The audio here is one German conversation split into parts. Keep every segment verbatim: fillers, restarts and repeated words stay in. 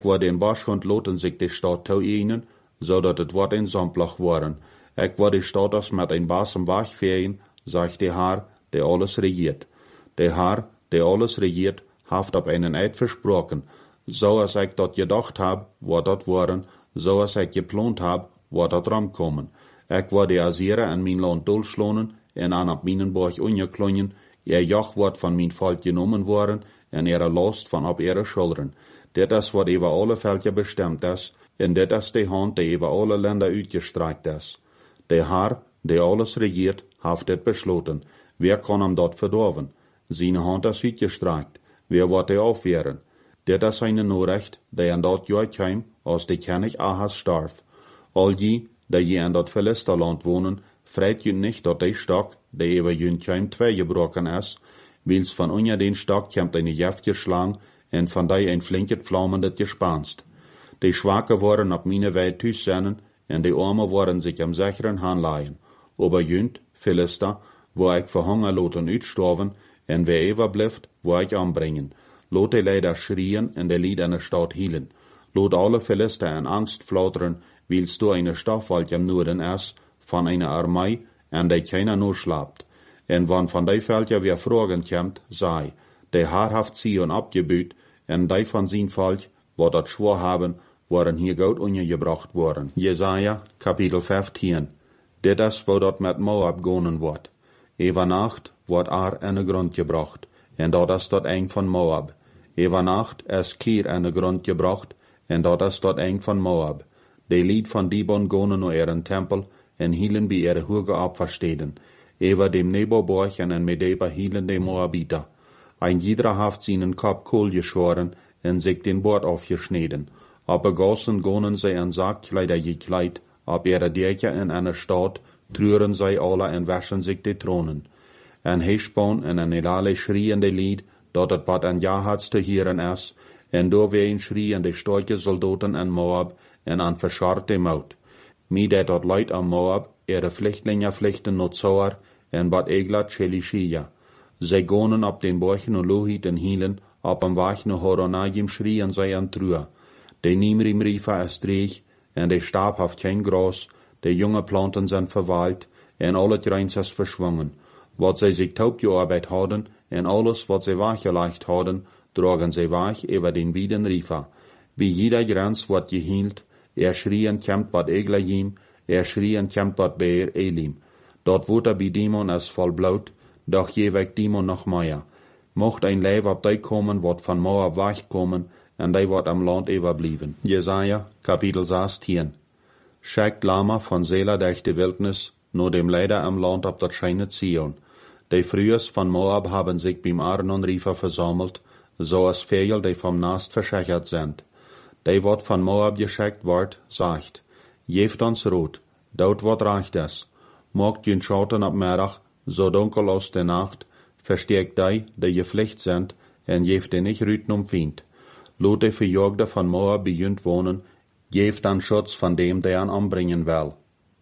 Waar den Barschhund loten zich de stad toe ihnen, zodat het wat een zandplag worden. Ik wil de stad als met een basem wegveen, zegt de Heer, die alles regiert. De Heer, die alles regiert, heeft op einen eid versproken. Zoals ik dat gedacht heb, wordt dat worden, zoals ik geplant heb, wordt dat ramkomen. Ik wil de Azere en mijn land dolslonen, en aan op mijn borg ongeklonjen, ihr Joch wordt van mijn volk genomen worden, en ihre last van op ihre schulden. Dit is wat over alle velden bestemd is, en dit is de hand die over alle landen uitgestrekt is. De Heer, die alles regiert, heeft dit besloten. Wie kan hem dat verdorven? Zijn hand is uitgestrekt. Wie wordt hij afweren? Dit is zijn Norecht, die in dat jaar kwam, als de König Ahas starf. Al die, die je in dat Philisterland wonen, vreet je niet dat de stok, die over jun kwam, tweegebroken is, wils van onder den stok komt een giftige slang, en van die een flinke vlammen dat gespanst. De Schwache worden op mijn wij thuis zijn, en de Armen worden zich am sicheren aanlaaien. Aber jünt, Philister, wo ik voor honger loten uitstorven, en wer ever blijft, wo ik aanbrengen. Lot de leider schrien en de lied in de stad hielen. Lot alle Philister in angst flauteren, wils du eine Stafwald am Norden is, van eine Armee, en die keiner nur schlapt. En wann van die Völker weer vragen komt, sei, de Heer heeft Zion abgebüht, en die van zijn volk, wat dat schwor haben, worden hier goed ondergebracht worden. Jesaja, kapitel vijftien. Dit is wo dat met Moab gonen wordt. Ewa nacht wordt er in de grond gebracht, en dat is dat eind van Moab. Ewa nacht is Kier in de grond gebracht, en dat is dat eind van Moab. De lied van Dibon gonen naar ihren tempel, en hielen bij ihre hoge Opfersteden. Ewa dem Neboborg en in Medeba hielen de Moabiter. Ein jeder haft seinen Kopf kohl geschoren, en sich den Bord aufgeschneden. Aber gossen gonen zij in Saakkleider gekleid, op ihre Dächer in einer Stadt, trüren zij alle en waschen sich de Thronen. En Heshbon en en Elale schrien de lied, dat het wat an Jahats te hieren is, en doorween schrien de storke soldaten an Moab, en an verscharte Maut. Wie dat dat leid an Moab, ihre Flüchtlinge vlichten not Zoar, en wat eglat Shelishia. Zij gonen op den borgen en lohieten hielen, op een weg naar Horonagim schrien zij an Trua. De Nimrim riefa is dreig, en de Stab heeft geen gras, de jonge planten zijn verwaald, en al het reins is verschwungen. Wat zij zich taub gearbeitet hadden, en alles wat zij weggelegd hadden, drogen zij weg over den wieden riefa. Wie jeder grens wordt gehield, er schrien komt wat Eglayim, er schrien komt wat Beer Elim. Dat water bij Dimon is vol bloed, doch je weg Dimon nog meer. Mocht een lijf op die komen, wat van Moab wegkomen, en die wordt am Land overblijven. Jesaja, kapitel zestien. Schickt Lama van Sela durch de Wildnis, nur dem Leider am Land op dat scheine Zion. Die Frühers van Moab haben sich beim Arnon-Riefer versammelt, so als Vögel, die vom Nast verschachert sind. Die wat van Moab geschickt wordt, sagt, geeft ons rood, dood wat recht is. Mocht jün schauten op middag, so dunkel als de nacht, versteekt die, die gevlucht sind, en geeft die nicht rüten um Feind. Lot de Verjagde van Moab bejunt wonen, geeft dan Schutz van dem, der an anbringen will.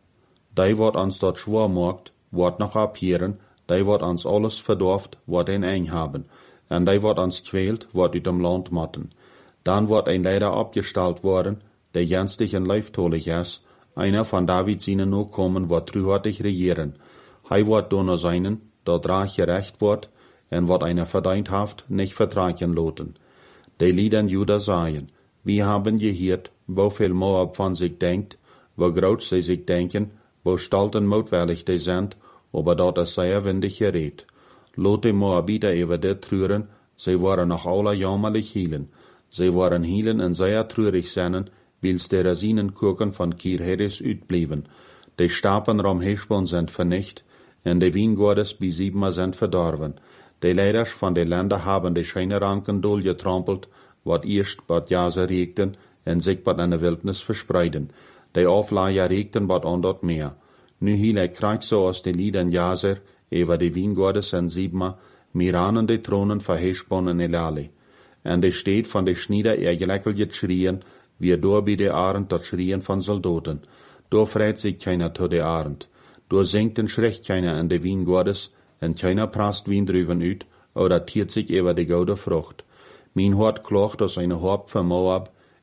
Die wat ons dat schwor mocht, wordt nog abhieren, die wat ons alles verdorft, wordt een eng haben, en die wat ons kwält, wordt uit dem Land motten. Dan wordt een leider opgesteld worden, der jenstig en leiftolig is, einer van David zijn Nachkommen wordt truhartig regieren. Hij wordt door seinen, dat recht gerecht wordt, en wat einer verdient haft, nicht vertragen loten. Die Lieden Juda sagen, wir haben gehört, wo viel Moab von sich denkt, wo groß sie sich denken, wo stolz und mutwillig die sind, aber dort ist sehr windig geredet. Lot die Moabiter über dit trüren, sie waren noch alle jammerlich hielen. Sie waren hielen en sehr trürig seinen, wils die Rosinenkuchen von Kirheres uitblieben. Die Stapen rom Heshbon sind vernicht, en de Wiengordes bei Sibma sind verdorven. Die Leiders van de Länder haben die Scheineranken doorgetrampeld, wat eerst wat Jazer regten, en zich wat in de Wildnis verspreiden. Die Aufleier regten wat aan dat meer. Nu hiel hij krijgt zoals de Lieden Jazer, over de Wiengordes en Sibma, miranen de Thronen van Heshbon en Elale. En de steed van de Schnieder ergeleckelt schrien, wie door bij de Arend dat schrien van soldaten. Door vreit zich keiner tot de Arend. Door zingt en schrecht keiner in de Wiengordes, en keiner prast Wien drüben uit, oder tiert sich über die goude Frucht. Mijn hart klaagt als eine Haupt van Moab,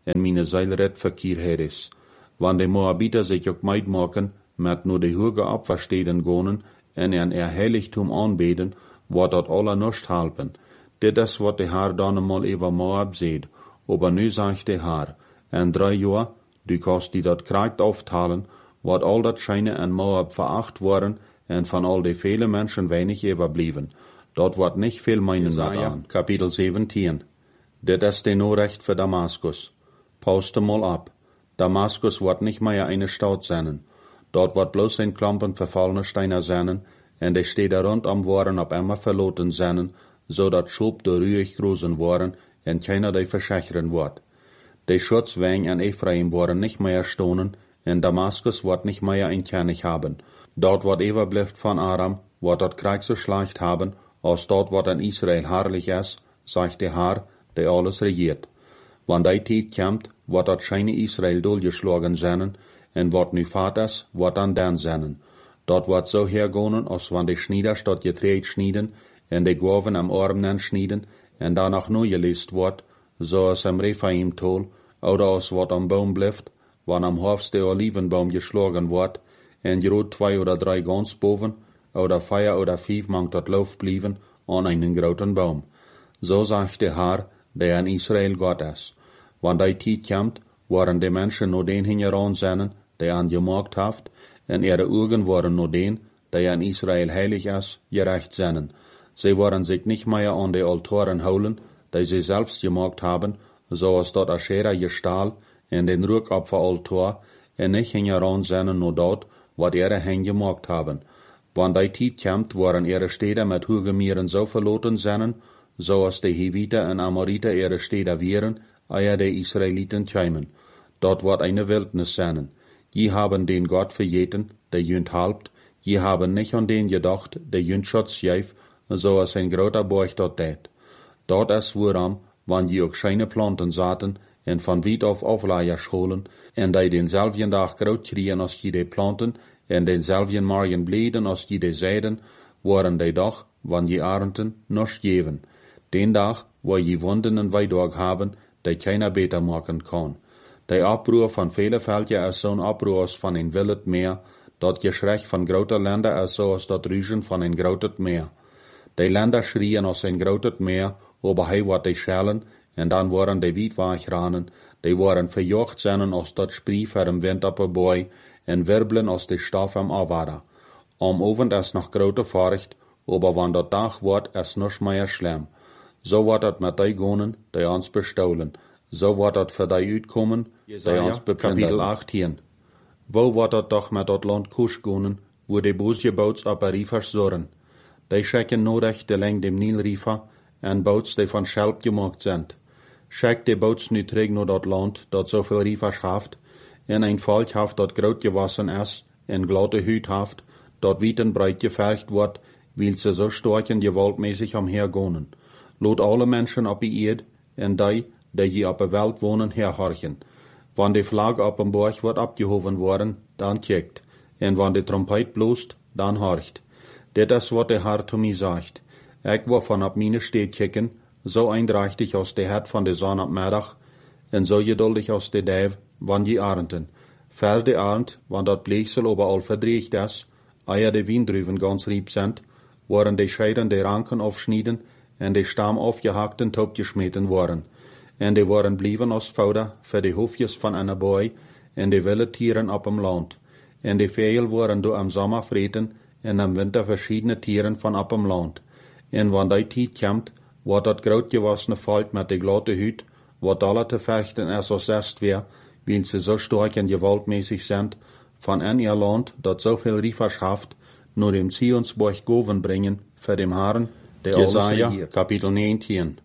en meine Seilred verkeer is. Wann de Moabiter sich ook meid maken, met nur de hoge Opfersteden gonen, en en er Heiligtum aanbeden, wordt dat alle nicht helpen. Dit is wat de Heer dan eenmaal over Moab zegt. Aber nu zegt de Heer, en drie jaar, du kannst die dat krijgt auftalen, wordt al dat Scheine en Moab veracht worden, en van al de vele Menschen wenig overblijven. Dat wordt niet veel meinen met aan. Kapitel zeventien. Dit is de Norecht voor Damaskus. Pauste mal ab. Damaskus wordt nicht mehr eine Stadt zijn. Dort wordt bloß ein Klumpen verfallene Steine zijn, en de steden rondom worden op immer verloten zijn, zodat Schub door ruhig großen worden, en keiner die verschacheren wordt. De Schutzwäng en Ephraim worden nicht mehr stonen, en Damaskus wordt nicht mehr ein König haben. Dort wordt overblijft van Aram, wordt dat Krieg so schlecht haben, als dort wordt an Israel herrlich is, sagt de Herr, der alles regiert. Wann die Tijd komt, wordt dat scheine Israel doorgeschlagen zijn, en wat nu vaat is, wordt dan dan zijn. Dat wordt zo hergonen, als wann de Schnieders dat getreed schnieden, en de Gwaven am Armen schnieden, en danach nu gelist wordt, zoals am Rephaim tol, oder als wat am Baum blijft, wann am Hoofd de Olivenbaum geschlagen wordt, en groot twee oder drei gans boven, oder vier oder vijf mangt dat Lauf blieven, an einen groten Baum. So sagt der Herr, der in Israel Gott is. Wann die Tijd komt, waren de Menschen nur den hingeran zijn, der an gemaakt haft, en ihre Augen waren nur den, der in Israel heilig is, gerecht zijn. Sie waren sich nicht mehr an de Altoren holen, die sie selbst gemaakt haben, zoals dat Aschera gestahl, en den Rückopferaltor, en nicht hingeran zijn nur dort, wat ihre hen gemaakt haben. Wann die Tijd komt, waren ihre Städte mit Hugemieren so verloten zijn, zoals de Hiviter en Amoriter ihre Städte wären, eer de Israeliten kämen. Dort wird eine Wildnis sein. Je haben den Gott vergeten, der jünt halbt, je haben nicht an den gedacht, der jünt Schutz geef, zoals ein groter Borg dort tät. Dort is woran, wann je ook scheine planten zaten, en van wiet auf Aufleier scholen, en die denselfden dag groot kriegen als je de planten, en denselfden morgen bleden als je de zeiden, waren de dag, wann je arenten, noch geven. Den dag, wo je wunden en weidorg haben, die keiner beter maken kan. De Abbruch van vele Veldje is zo'n Abbruch als van een wildet Meer, dat geschrech van grote Länder is zoals dat Rüschen van een grotet Meer. De Länder schrien als een grotet Meer, aber hij wordt de schellen, en dan worden de wietwaagranen, die worden verjocht zijn als dat sprie voor een wind op een boy, en wirbelen als de stof am Avada. Am Ovend is nog grote Furcht, aber wann dat dag wordt, is nisch meer schlimm. So wordt het met die gonen, die ons bestolen. So wordt het voor die uitkomen, die ons beplundert. Kapitel achttien. Wo wordt het toch met dat land Kusch gonen, wo de boosje bouts op een riefers zorren. Die schekken nodig de leng dem Nilriefer, en bouts die van schelp gemaakt zijn. Schek de bouts nu terug naar dat land, dat zoveel riefers haft, en een volk haft dat groot gewassen is, en glatte huid haft, dat wit en breit gevergd wordt, wil ze zo sterk en gewaltmäßig omhergonen. Lot alle Menschen op die Erd, en die, die je op de Welt wonen, herhorchen. Wann de Vlag op een borg wordt abgehoven worden, dan kijkt, en wann de trompet bloost, dan horcht. Dit is wat de Herr zu mir sagt. Ik wil van op mine steed kijken, zo eindrechtig als de het van de zon op middag, en zo geduldig als de duif, wann je arenten. Ver de arend, wann dat bleeksel overal verdreigd is, eer de wiendruven ganz riep zijn, worden de scheiden de ranken afschnieden, en de stam afgehakt en topgesmeten worden. En die worden blieven als fouder voor de hoofdjes van een boy, en de wilde tieren op hem land. En de vegel worden door am zomer vreten, en am winter verschiedene tieren van op hem land. En wanneer die tijd komt, wordt dat grootgewassene volk met de glatte huid, wat alle te vechten is als zest weer, weil ze zo sterk en gewaltmäßig zijn, van een ihr land dat zoveel riefers haft, nur dem Zionsborg goven brengen, voor dem Herren, der Jesaja, Kapitel negentien.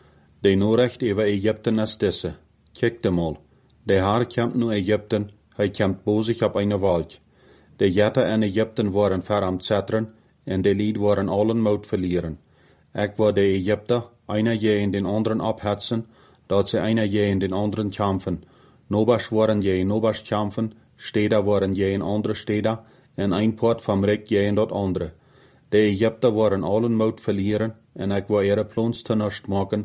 De Norecht over Egypten is disse. Kijk de mal. De Herr komt nu Egypten, hij komt bozig op eine Wolk. De Jetten in Egypten worden ver am Zetteren, en de Lied worden allen moed verlieren. Ik wil de Egypter, einer je in den anderen abhetzen, dat ze einer je in den anderen kämpfen. Nobers worden je in nobers kämpfen, Städter worden je in andere Städter, en ein Port vom Rick je in dat andere. De Egypter worden allen moed verlieren, en ik wil ihre plons te nust maken,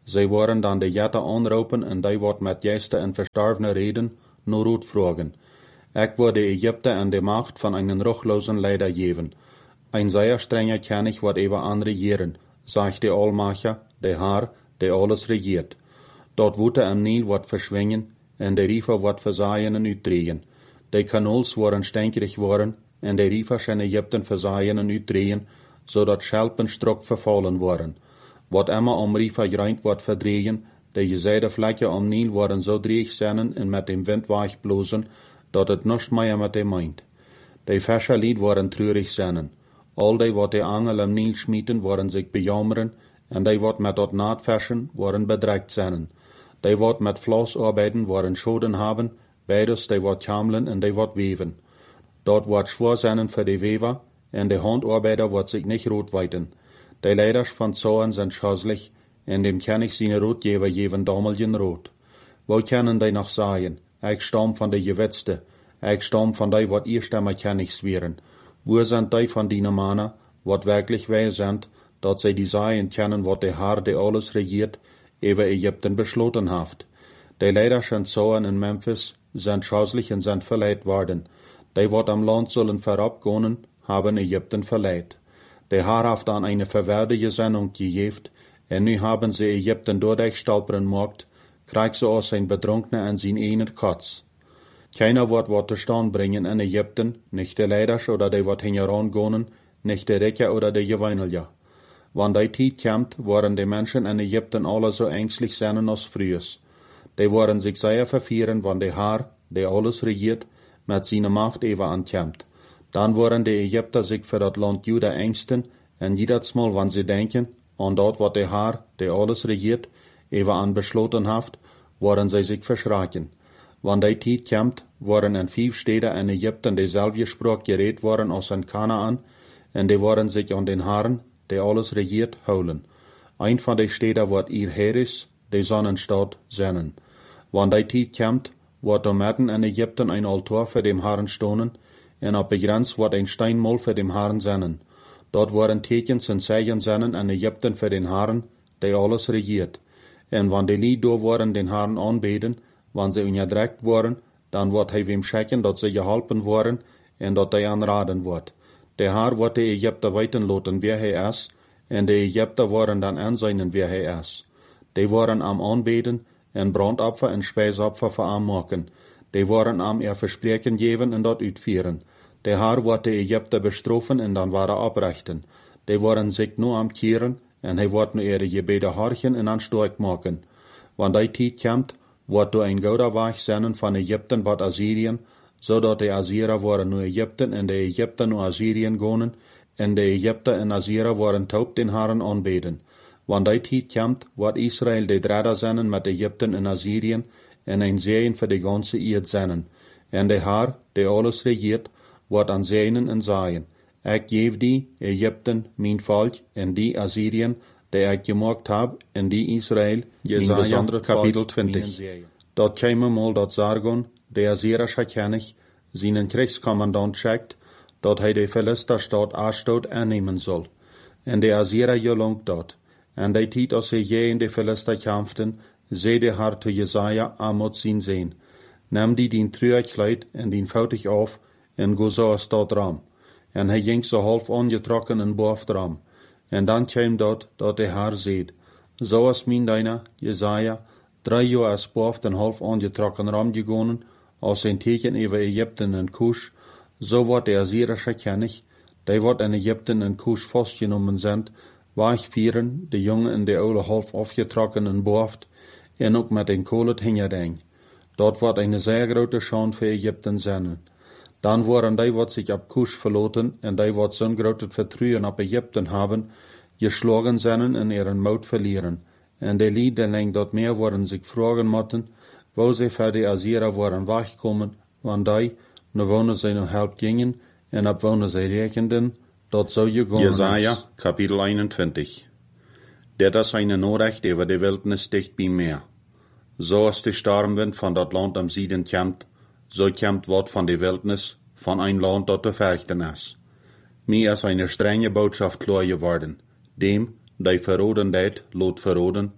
Zij worden dan de jette aanroepen en die wordt met jeste en verstorvene reden naar roet vragen. Ik word de Egypte en de macht van einen ruchlosen Leider geven. Ein sehr strenger König wird über andere regieren, sagt der Allmacher, der Herr, der alles regiert. Dort Woete am Nil wird verschwingen, en de Riefer wird versaaien en uitdrehen. De kanals worden stenkerig worden, en de Riefer zijn Egypten versaaien en uitdrehen, zodat Schelpen strok vervallen worden. Wat immer om Riefer gereind wordt verdrehen, de gezijde vlekken om Nil worden zo dreig zijn en met dem Wind weich blozen, dat het niets meer met dem meint. De Fischerlied worden treurig zijn. Al die wat de angel am Nil schmieten, worden zich bejammeren, en die wat met dat naadverschen, worden bedreigt zijn. Die wat met vlas arbeiden, worden schoden hebben, beides die wat jamlen en die wat weven. Dat wordt schwer zijn voor de wever, en de handarbeider wordt zich niet rood wijten. De leiders van Zoan zijn schazelig, en dem König zijn roodgever geven dameljen rood. Wo kunnen die nog zeggen, ik stam van de gewetste, ik stam van die wat eerst einmal König zweren. Wo sind die von dienen mannen, wat wirklich wij sind, dat zij die sagen kennen, wat de Herr, der alles regiert, über Ägypten beschloten haft. Die Leiders von Zoan in Memphis sind schazelig und sind verleiht worden. Die wat am Land sollen verabgehen, haben Ägypten verleiht. Der Herr haft an eine verwerdige Sendung gegeben, en nu haben sie Ägypten doorstolperen mocht, krijgt ze aus zijn Betrunkene en zijn ene Katz. Keiner wird wat te staan bringen in Ägypten, nicht der Leiders oder die wat hingerangehen, nicht der Recker oder der Geweinelja. Wann die Zeit kommt, worden die Menschen in Ägypten alle so ängstlich sein als frühes. Die worden sich sehr verfieren, wann der Herr, der alles regiert, mit seiner Macht even ankommt. Dann worden die Ägypter sich für das Land Juda ängsten, en jedes Mal, wann sie denken, an dort, wat der Herr, der alles regiert, even an beschloten haft, worden sie sich verschraken. Wann die Zeit kommt, worden in fünf Städte in Ägypten dieselbe Sprache geredet worden als in Kanaan, en die worden sich an den Herrn, der alles regiert, houden. Ein von den Städten wird ihr Heres, die Sonnenstadt, sein. Wann die Zeit kommt, wird da mitten in Ägypten ein Altar für den Herrn stonen, en ab begrenzt wird ein Steinmol für den Herrn sein. Dort worden Tekens und Zeichen sein in Ägypten für den Herrn, der alles regiert. En wann die Lied da worden den Herrn anbeten, wann sie unterdrückt worden, dann wird hij wem schicken, dat sie geholpen worden, en dat hij aanraden wordt. Der Herr wird die Ägypter weiten lassen, wer hij is, en die Ägypter worden dann ansehen, wer hij is. Die worden am anbeten, en Brandopfer en Speisopfer für am machen. Die worden am ihr Versprechen geben en dat uitführen. Der Herr wird die Ägypter bestrafen en dan waren abrichten. Die worden sich nur am kehren, en hij wordt nur ihre Gebete horchen en an stark machen. Wann die Zeit kommt, wird du ein gouder Weg sein von Ägypten wat Assyrien, zodat de Assyrer worden naar Ägypten en de Ägypter naar Assyrien gaan, en de Ägypter en Assyrer worden taub den Herrn aanbeden. Wann die Tijd komt, wordt Israël de dredder zijn met Ägypten en Assyrien, en een Segen voor de ganze Erde zijn. En de Herr, der alles regiert, wordt aan zijnen en zeggen, ik geef die, Ägypten, mijn volk, en die Assyrien, der ik gemaakt heb, en die Israël, Jesaja, kapitel twintig. Dat käme mal dat sagen, der Assyrische König seinen Kriegskommandant schickt, dat hij de Philisterstadt Ashdod annehmen soll. En de Assyrer gelangt dat. En de tijd als ze je in de Philister kämpften, zei de Herr zu Jesaja amot zien zijn. Neem die dien Trüerkleid en dien foutig auf, en go zo a stad ram. En hij ging zo half ongetrokken en boven ram. En dan kwam dat, dat de Herr zeid, zo is mijn deiner, Jesaja, drie jaar is boven en half ongetrokken ram gegaan, als een teken over Ägypten en Kusch, so wordt de Assyrische König, die wordt in Ägypten en Kusch vastgenomen zijn, wegvieren, de jongen in de oude half afgetrokken en boven, en ook met een kolet hingeding. Dat wordt een zeer grote schande voor Ägypten zijn. Dan worden die wat zich op Kusch verloten en die wat zo'n grote vertrouwen op Ägypten hebben, geschlagen zijn en ihren Mout verlieren. En de lieden dat meer worden zich vragen moeten, wo sie für die Assyrer worden wegkommen, wann die, nur wonen sie noch help gingen, en ab wonen sie rekenden, dat so gegangen Jesaja, kapitel einundzwanzig. Der das eine Nachricht über die Wildnis dicht bei mir. So als die Stormwind von dat Land am Süden kommt, so kommt Wort von die Wildnis, von ein Land, dat te verrichten ist. Mir ist eine strenge Botschaft klar geworden. Dem, die verroden deed, lot verroden,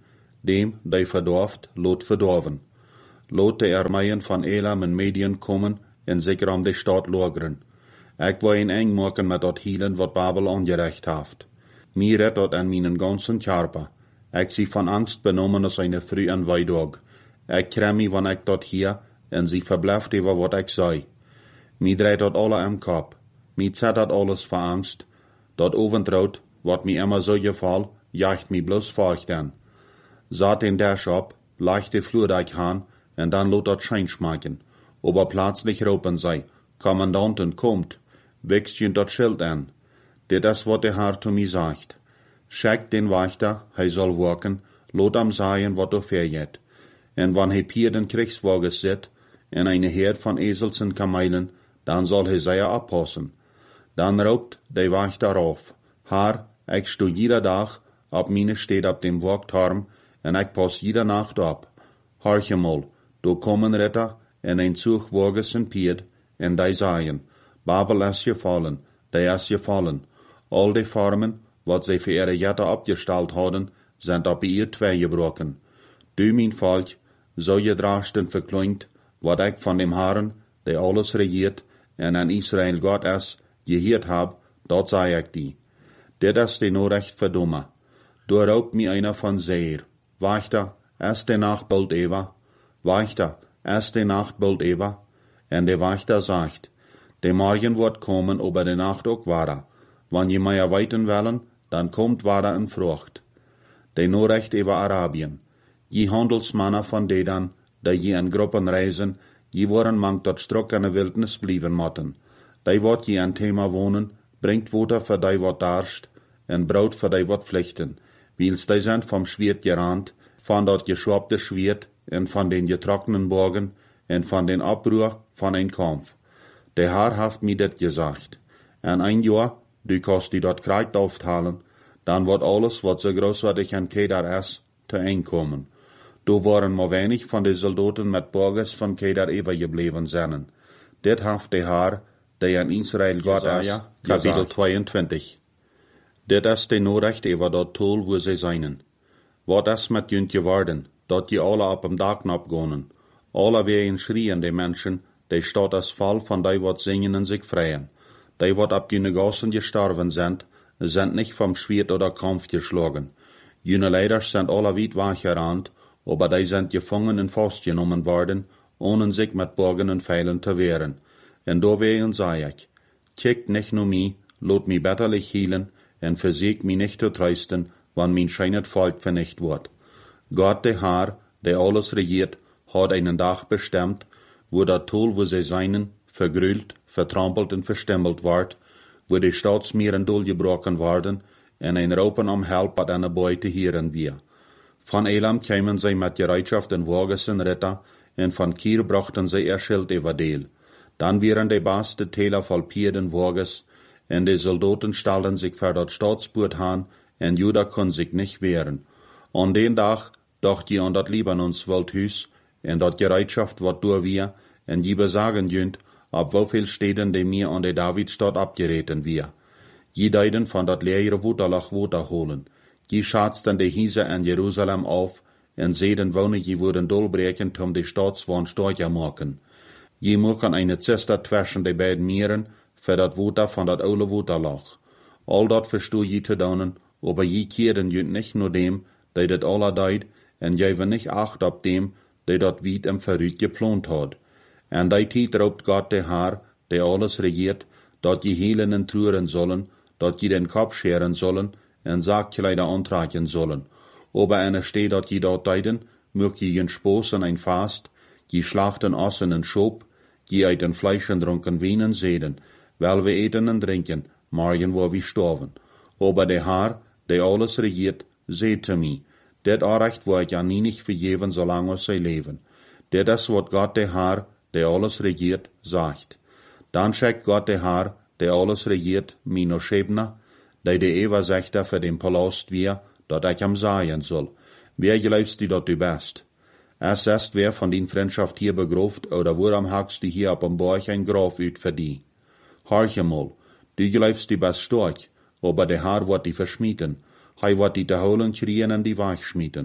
dem, die verdorft, lot verdorven. Lot de armeeën van Elam en Medien komen en zeker om de stad logeren. Ik wil een eng maken met dat hielen wat Babel ongerecht heeft. Mir redt dat aan mijn ganzen Körper. Ik zie van angst benommen als een früh en weidog. Ik krem me wanneer ik dat hier, en sie verblijft over wat ik zei. Mi dreht dat alle am kop. Mi zet dat alles voor angst. Dat overtroot, wat mi immer so geval, jacht mi bloß furcht an. Zat den Dash op, leicht de Flurdijk aan, en dan lot dat Schein schmaken. Aber plötzlich ropen zij, Kommandanten kommt, wächst jünt dat Schild an. Dit is wat de Herr zu mi sagt. Schickt den Wächter, hij soll waken, lot am sagen, wat er verjet. En wann hij hier den Kriegswagen zit, en eine Herd van Esels en Kamelen, dan zal hij zij oppassen. Dan roept de Wächter auf, Herr, ik sto jeder dag op meine steed op dem Wachtturm, en ik pas jeder Nacht op. Horche mal, do kommen Ritter, en een Zugwagen en Pied, en die sagen, Babel is gefallen, die is gefallen. Al die Formen, wat zij voor ihre Jette opgesteld hadden, zijn op ihr twee gebroken. Du, mijn volk, zo je drasten verkleint, wat ik van dem Herren, die alles regiert, en aan Israël God is, geheerd heb, dat zei ik die. Dit is de Norecht verdomme. Door roept mij einer van zeer. Wachter, is de nacht bald Eva? Wachter, is de nacht bald Eva? En de Wachter sagt, de morgen wordt komen, aber de nacht ook wara. Wann je mij weiten willen, dan komt wara en vrucht. De Norecht over Arabien. Je handelsmannen van Dedan, die je in groepen reizen, je worden mank tot strok in de wildnis blijven motten. Die wat je aan Thema wonen, brengt water voor die wat darst, en brood voor die wat vlechten, wils die zijn vom Schwert gerand, van dat geschwabte Schwert, en van den getrockenen Bogen, en van den Abruhr van een Kampf. De Herr heeft mir dit gesagt. En ein Jahr, du kannst die dort Kreid auftalen, dan wordt alles wat so großartig an Kedar is, te einkommen. Du waren maar weinig van de Soldaten met Borges van Kedar overgebleven zijn. Dit heeft de Herr, die an Israël God is, kapitel tweeëntwintig. Dit is de Norecht over dat tool wo ze zijn. Wat is met junt geworden, dat je alle op hem daknap gonen. Alle ween schrien de mensen, die staat als val van die wat zingen en zich vrijen. Die wat op jene gassen gestorven zijn, zijn niet vom Schwert oder Kampf geschlagen. Jene Leiders sind alle weit weggerannt, aber die sind gefangen und festgenommen worden, ohne sich mit Bogen und Pfeilen zu wehren. En doorwegen zei ik, kijkt nicht nur mij, lot mij betterlich hielen, en verzeek mij nicht zu trösten, wann mijn scheinet Volk vernicht wordt. Gott, der Herr, der alles regiert, hat einen Tag bestimmt, wo dat Tool, wo sie seinen, vergrült, vertrampelt und verstemmelt wordt, wo die Staatsmieren durchgebrochen worden, en ein Raupen am Help hat eine Beute hieren wir. Von Elam kämen sie mit Gereitschaft en Wagens en Ritter, en von Kier brachten sie ihr Schild über Deel. Dann wären die beste Täler voll Pierden Wagens, en die Soldaten stellten sich für dat Staatsboot han, en Juda kon sich nicht wehren. An den Tag dacht je an dat Libanons Waldhus, en dat Gereitschaft wat door wir, en je besagen jünt, ab wieviel Städten die mir an der Davidstadt abgereten wir. Je deiden von dat leere Wuterlach Wuter holen. Je schatzten die Hiese in Jerusalem auf, en seden wonen je wurden dolbreken, um die Staatswohn stärker machen. Je moeken eine Zister zwischen die beiden Mieren, für dat Wuter von dat oude Wuterlach. All dat verstoe je te doen, aber je keeren jünt nicht nur dem, die dat alle deid, en jeven nicht acht op dem, die dat wiet im Verrüt geplant hat. En die tijd roept Gott de Herr, der alles regiert, dat je helen en truren sollen, dat je den Kopf scheren sollen, en Saakkleider antragen sollen. Aber einer steht dat je dat deiden, mögt je een Spoos en ein Fast, je schlachten Ossen en Schop, je eiten Fleisch en dronken Wein en Seden, weil wir eten en drinken, morgen wo wir sterven. Aber der Herr, der alles regiert, seht zu mir, dit Recht wo ich an nie nicht vergeben, solange sie leben. Dit is wat Gott der Herr, der alles regiert, sagt. Dann schickt Gott der Herr, der alles regiert, mir noch Schäbner, die der Eva sagt für den Palast wir, dat ich am sagen soll. Wer glaubst du, dat du bist? Es ist wer von din Freundschaft hier begroft, oder woran hakst du hier ab am Borch ein Graf ut für die? Horche mal, du glaubst du bist stark, aber der Herr wird die verschmieden. Hij wird die te holen schrien en die wegschmieden.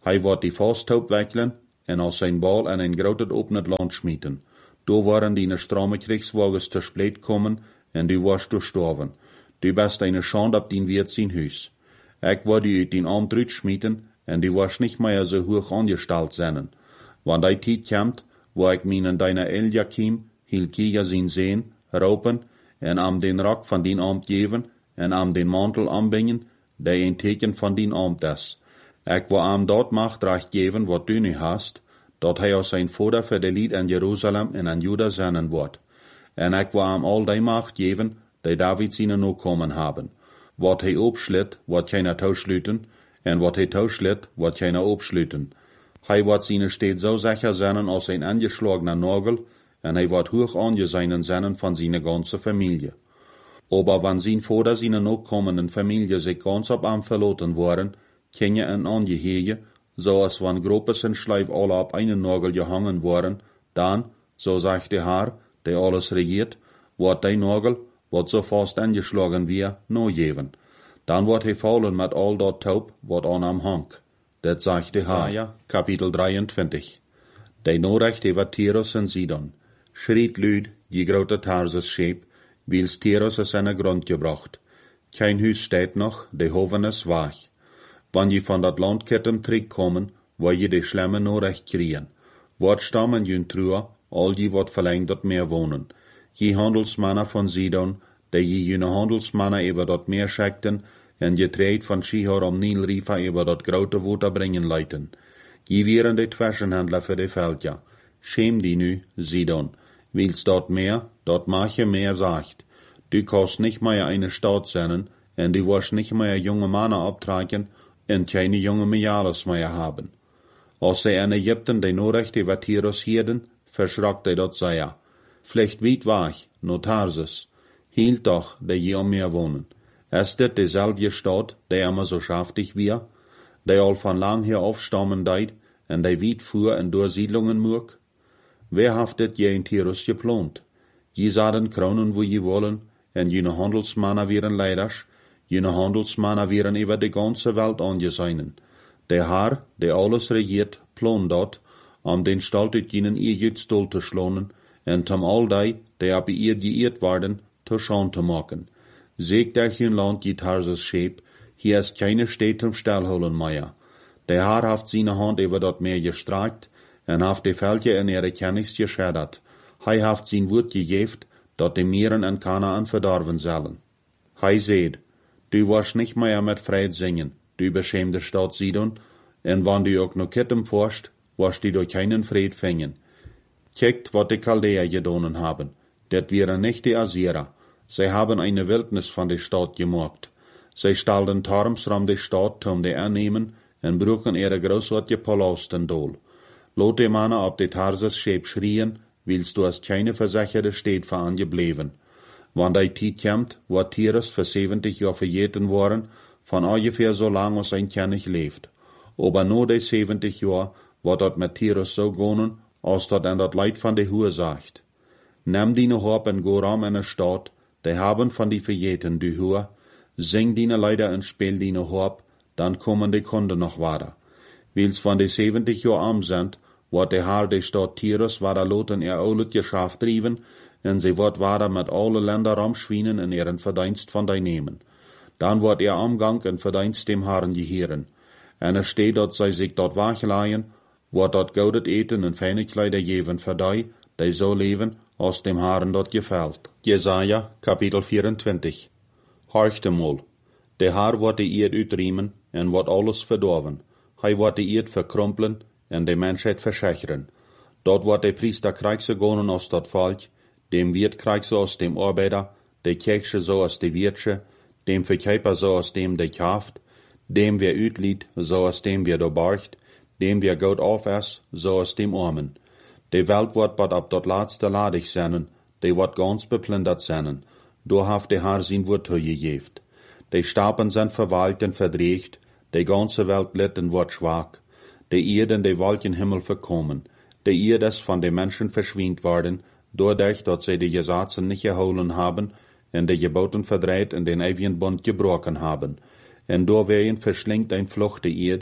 Hij wordt die Fausthoop weglen en als zijn bal in een groot opnet land schmieten. Door waren die strome Kriegswagens te spleet komen en du warst gestorven. Du bist eine Schande op dien Wirt zijn huis. Ik word die uit dien arm drüt schmieten en du warst nicht mehr so hoch angestalt zijn. Want die tijd komt, wo ik mijnen deine Eliakim, Hilkia zijn zeen, ropen en am den Rock van dien Amt geven en am den Mantel anbingen, die een teken van dien Amt is. Ik wil am dort macht recht geven wat du nu hast, dat hij als zijn vader voor de lied in Jeruzalem en in Juda zenden wordt. En ik wil am al die macht geven, die David zijn nakomen hebben. Wat hij opslit, wordt keiner touwsluiten, en wat hij touwslit, wordt keiner opsluiten. Hij wordt zijn steeds zo sicher zijn als een angeschlagener Nagel, en hij wordt hoog angezien zijn van zijn ganze Familie. Aber wenn sein Vater seine nachkommenden Familie sich ganz ab am verloten waren, ken je een angehege, zoals wenn Gruppes en Schleif alle op einen Nagel gehangen waren, dan, so sagt der Herr, der alles regiert, wordt die Nagel, wat so fast angeschlagen wir, no geven. Dan wordt hij fallen met al dat taub, wat aan hem hangt. Dat sagt der Herr. Ja, Kapitel dreiundzwanzig. Die Norecht über Tyrus en Sidon. Schriet lüd, die grote Tarsus scheep, wils Tyrus is in de grond gebracht. Kein Huis steht noch, de hoven is weg. Wann je van dat land kettem terugkomen, wil je de schlimme Norecht kriegen. Wat stammen jun truer, al die wat verlängt dat meer wonen. Je handelsmannen van Sidon, die je june handelsmannen über dat meer schekten, en je treed van Shihor om Nilrifa über dat grote water brengen leiten. Je wieren de twersenhandler voor de veldja. Schäm die nu, Sidon. Wils dat meer, dat mag je meer sagt. Du kannst nicht mehr eine Stadt sein, en du wirst nicht mehr junge Männer abtragen, en keine junge Mädels mehr haben. Als sie in Ägypten die Norecht über Tyrus hielden, verschrackt er dat sehr. Vielleicht weit weg, no Tarsus. Hielt doch, die je am Meer wohnen. Ist dit dieselbe Stadt, die immer so schaftig wir, die all von lang her aufstammen deit, en die weit fuhr en door Siedlungen murk? Wer haft dit je in Tyrus geplant? Je zouden kronen wo je wollen, en jene handelsmannen wären leiders, jene handelsmannen wären über die ganze Welt angesehen. Der Herr, der alles regiert, plant dat, om den Stalt uit jenen Egyptstol te schlonen, en tam al die, die op ihr geëerd worden, te schaan te maken. Zeek der hun land je Tarsus scheep, hier is keine Städte um stelholen meer. Der Herr haft seine Hand über dat Meer gestreckt, en haft de Veldje in ihre Kennis geschädert. Hij haft sein Wort gegeft, dat de Meeren en Kanaan verdorven zullen. Hij zeid, du wirst nicht mehr mit Fried singen, du beschämte Stadt Sidon, en wann du ook noch kittem forst, wirst du durch keinen Fried fingen. Kijkt wat de Chaldäer gedonen haben, dat wären nicht die Assyrer. Sie haben eine Wildnis von der Stadt gemacht. Sie stalden Tarms rum die Stadt, um die annehmen, en bruchen ihre großartige Palasten dol. Lot die Männer op de Tarsus scheep schrien, willst du als keine versicherte Stadt für angebleven. Wann die Zeit kommt, wo Tyrus für siebzig Jahre verjeten worden, von ungefähr so lang als ein König lebt. Aber nur die siebzig Jahre wird dort mit Tyrus so gehen, als dort an dat Leid von der Hure sagt. Nimm deine Hop en go rum in der Stadt, die haben von die verjeten die Hure, sing deine Leider en spiel deine Hop, dann kommen die Kunden noch weiter. Wils von die siebzig Jahre arm sind, wordt de Herr de Stadt Tyrus waar loten ihr oulet Geschäft driven, en sie wordt waar met alle Länder ramschwienen in ihren Verdienst von die nehmen. Dan wordt ihr Umgang en Verdienst dem Herrn geheren. En er steht, dat zij sich dort wegleihen, wordt dat goudet eten en feine Kleider geven voor die, die so leven, als dem Herrn dort gefällt. Jesaja, Kapitel vierundzwanzig. Horchte mal, de Herr wordt de Eerd uitriemen, en wordt alles verdorven. Hij wordt de Eerd verkrumpelen, en de mensheid verschecheren. Dort wordt de priester krijgse gonen als dat volk, dem wirt krijgse als dem arbeider, de kirchse zo als de wirtsche, dem verkijper zo als dem de kaft, dem wer uitlied zo als dem wer doorbargt, dem wer goed af is, zo als dem armen. De welt wordt bad op dat laatste ladig zijn, de wordt ganz beplundert zijn, door haft de Herr zijn woord gegeven. De stapen zijn verwalkt en verdreigt, de ganze welt litt en wordt zwak. De Erde in de Wolkenhimmel verkommen, de Erde ist von den Menschen verschwindt worden, doordat dat zij de Gesetze nicht erholen haben, en de Geboten verdreht en den ewigen Bund gebrochen haben. En doorwegen verschlingt ein Flucht de Erde,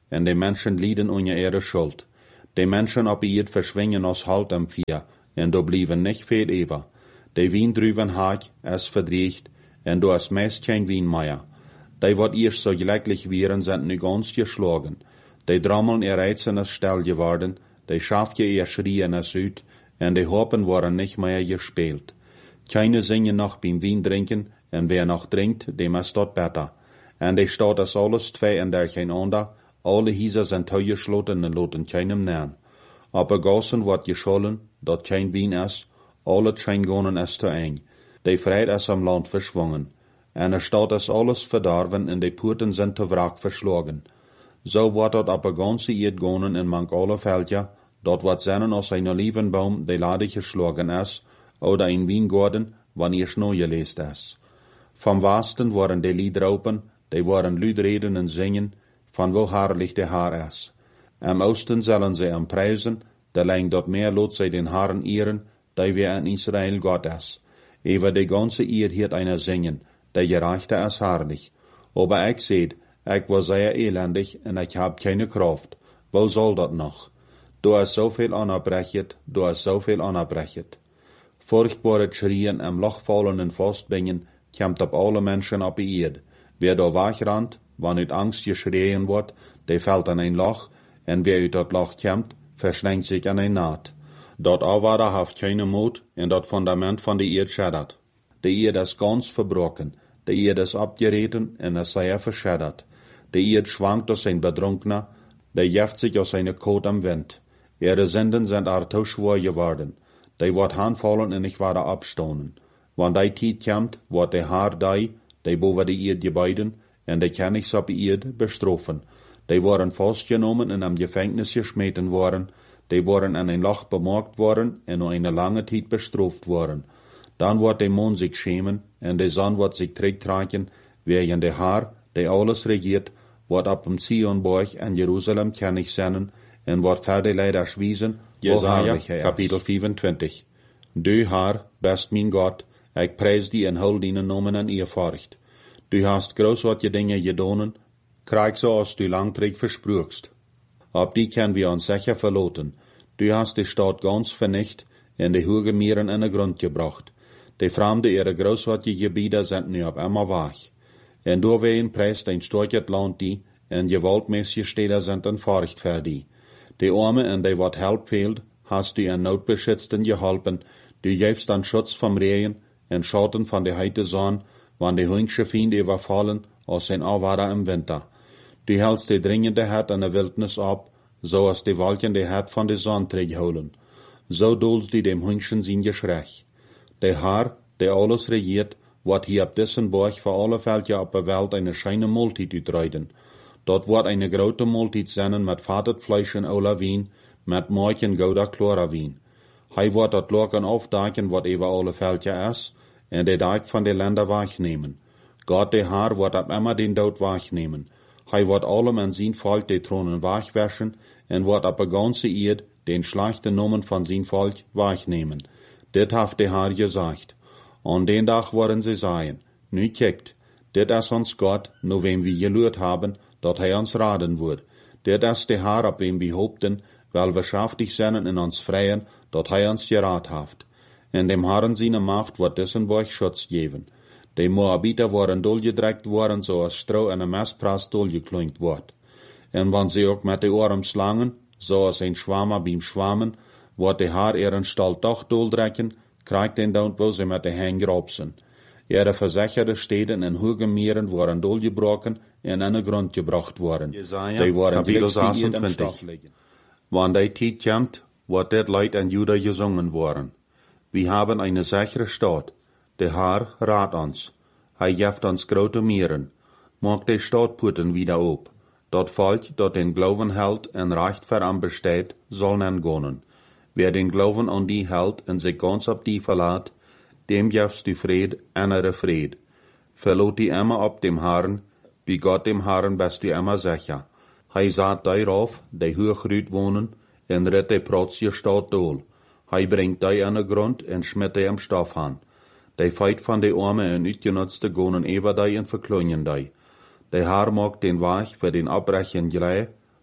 en de mensen lieden onder ihre Schuld. De mensen op ied verschwingen als halt am vier, en do blieven nicht veel over. De wien drüben haak, es verdriecht, en do es meist kein wien mehr. Die wat eerst so gleich wären, sind nu ganz geschlagen. Die Drammeln ihr Reizen ist still geworden, die Schafje ihr schrien es uit, en die Hopen waren nicht mehr gespielt. Keine singen noch beim Wien trinken, en wer noch trinkt, dem ist dort besser. En die staat es alles zwei en der geen ander, alle Häuser sind toegesloten en loten keinem nähen. Aber gassen wordt geschollen, dat kein Wien ist, alle Scheingonen ist zu eng. Die Freiheit ist am Land verschwungen. En er staat es alles verdarven en de Poorten sind te wraak verslagen. So wordt dat op een ganze Eerd gonen in mank alle Veldje, dat wat zennen als een Olivenbaum de lade geschlagen is, oder in Wiengarten, wanneer Schnee geleest is. Vom Westen waren de Liedraupen, die waren Lüdreden en zingen, van wo herrlich de Haar is. Am Osten zullen ze am prijzen, de lang dat meer lot zij den Haaren ehren, die weer in Israel Gott is. Ever de ganze Eerd hiert einer zingen, der gerechte is herrlich. Aber ich seht, ich war sehr elendig en ich hab keine Kraft. Wo soll dat noch? Du hast so viel anerbrechet, du hast so viel anerbrechet. Furchtbare Schrien am lachfallenden Fastbingen kommt op alle Menschen op die Erde. Wer da wegrannt, wann uit Angst geschrien wordt, der fällt an ein Loch, en wer uit dat Loch kommt, verschlingt sich an ein Naht. Dat Auwader haft keine Mut, en dat Fundament von der Erde schädert. Die Erde ist ganz verbrochen, die Erde ist abgereten en es sei verschädert. Die Erde schwankt aus ein Betrunkener, der jeft sich aus seiner Kot am Wind. Ihre Sünden sind arto schwor geworden. Die wordt handfallen en ich werde abstonen. Wann die Tijd kommt, wordt de Haar die, die boven de Erde gebeiden, en de Kennigs op de Erde bestrafen. Die worden vastgenommen en am Gefängnis geschmeten worden, die worden an ein Loch bemerkt worden en nur eine lange Zeit bestraft worden. Dann wordt de Mond sich schämen, en de Sonne wordt sich terugtrekken, während de Haar, die alles regiert, wordt op dem Zionberg en Jerusalem kennig zijn, en wordt verder leider schwiesen, Jesaja, Kapitel vierundzwanzig. Du Herr, best mein Gott, ich preis die en hul die Namen en eerfurcht. Du hast großartige Dinge gedonen, krijg so als du langträg versprüchst. Ob die können wir uns sicher verloten. Du hast die Stadt ganz vernicht, en die hoge Meeren in den Grund gebracht. Die Fremde ihre großartige Gebiete sind nu op immer weg. En doorwegen preist ein storket Land die, en gewaltmäßige Städte sind en Furcht für die. Die Arme en die wat help fehlt, hast du en Notbeschützten geholpen, du gibst an Schutz vom Regen, en Schatten von der heite Sonne, wann die hüngsche Fiende überfallen, als ein Auwader im Winter. Du hältst die dringende Herd an der Wildnis ab, so als die Wolken die Herd von der Sonne holen. So dulst du dem Hüngschen sein Geschrei. Der Herr, der alles regiert, wird hier ab diesen Berg für alle Völker auf der Welt eine scheine Multit utreiden. Dort wird eine große Multit sein mit fatet Fleisch und aller Wien, mit Morch und gouda Chlora Wien. Hij wird dat Loken aufdecken, wat über alle Völker ist, en de Deik von de Länder wegnehmen. Gott der Herr wird ab immer den Tod wegnehmen. Hij wird allem an sein Volk de Thronen wegwaschen, en wird ab der ganze Erde den schlechten Namen von sein Volk wegnehmen. Dit hat der Herr gesagt. An den Tag werden sie sagen, nu kijkt, dit is ons Gott, nur wem wir gelührt haben, dat hij ons raden wird. Dit is der Herr, ab wem wir hoopten, weil wir schaftig sind in uns freien, dat hij ons gerat haft. En dem Herren seine Macht wird diesen Berg Schutz geben. Die Moabiter waren dolgedreckt worden, so als Stroh in einem Messprass dolgeklunkt wird. En wann sie auch mit de Ohren slangen, so als ein Schwammer beim Schwammen, wird der Herr ihren Stall doch doldrecken, kriegt den Down, wo sie mit de Hängen grobsen. Ihre versicherte Städten in hohen Meeren waren dolgebrochen en in den Grund gebracht worden. Jesaja, Die waren Kapitel sechsundzwanzig. Wann die Zeit kommt, wird det Leid an Juda gesungen worden. Wir haben eine sichere Stadt. Der Herr rat uns. Hij jeft uns grote Meeren. Macht die Stadtporten wieder op. Dat Volk, dat den Glauben hält en recht für am besteht, soll nen gonnen. Wer den Glauben an die hält en sich ganz op die verlaat, dem jefst du Fried, innere Fried. Verlot die immer op dem Herrn, wie Gott dem Herrn bist du immer sicher. Hij saat darauf, die hoogrüt wohnen, en ritt die protzige Stadt dol. Hij bringt die an den Grund en schmidt die am Stoff an. Die feit van die arme en uitgenutzte gonen ever die en verkleinen die. Die Herr maakt den Weg für den Abbrechen glei,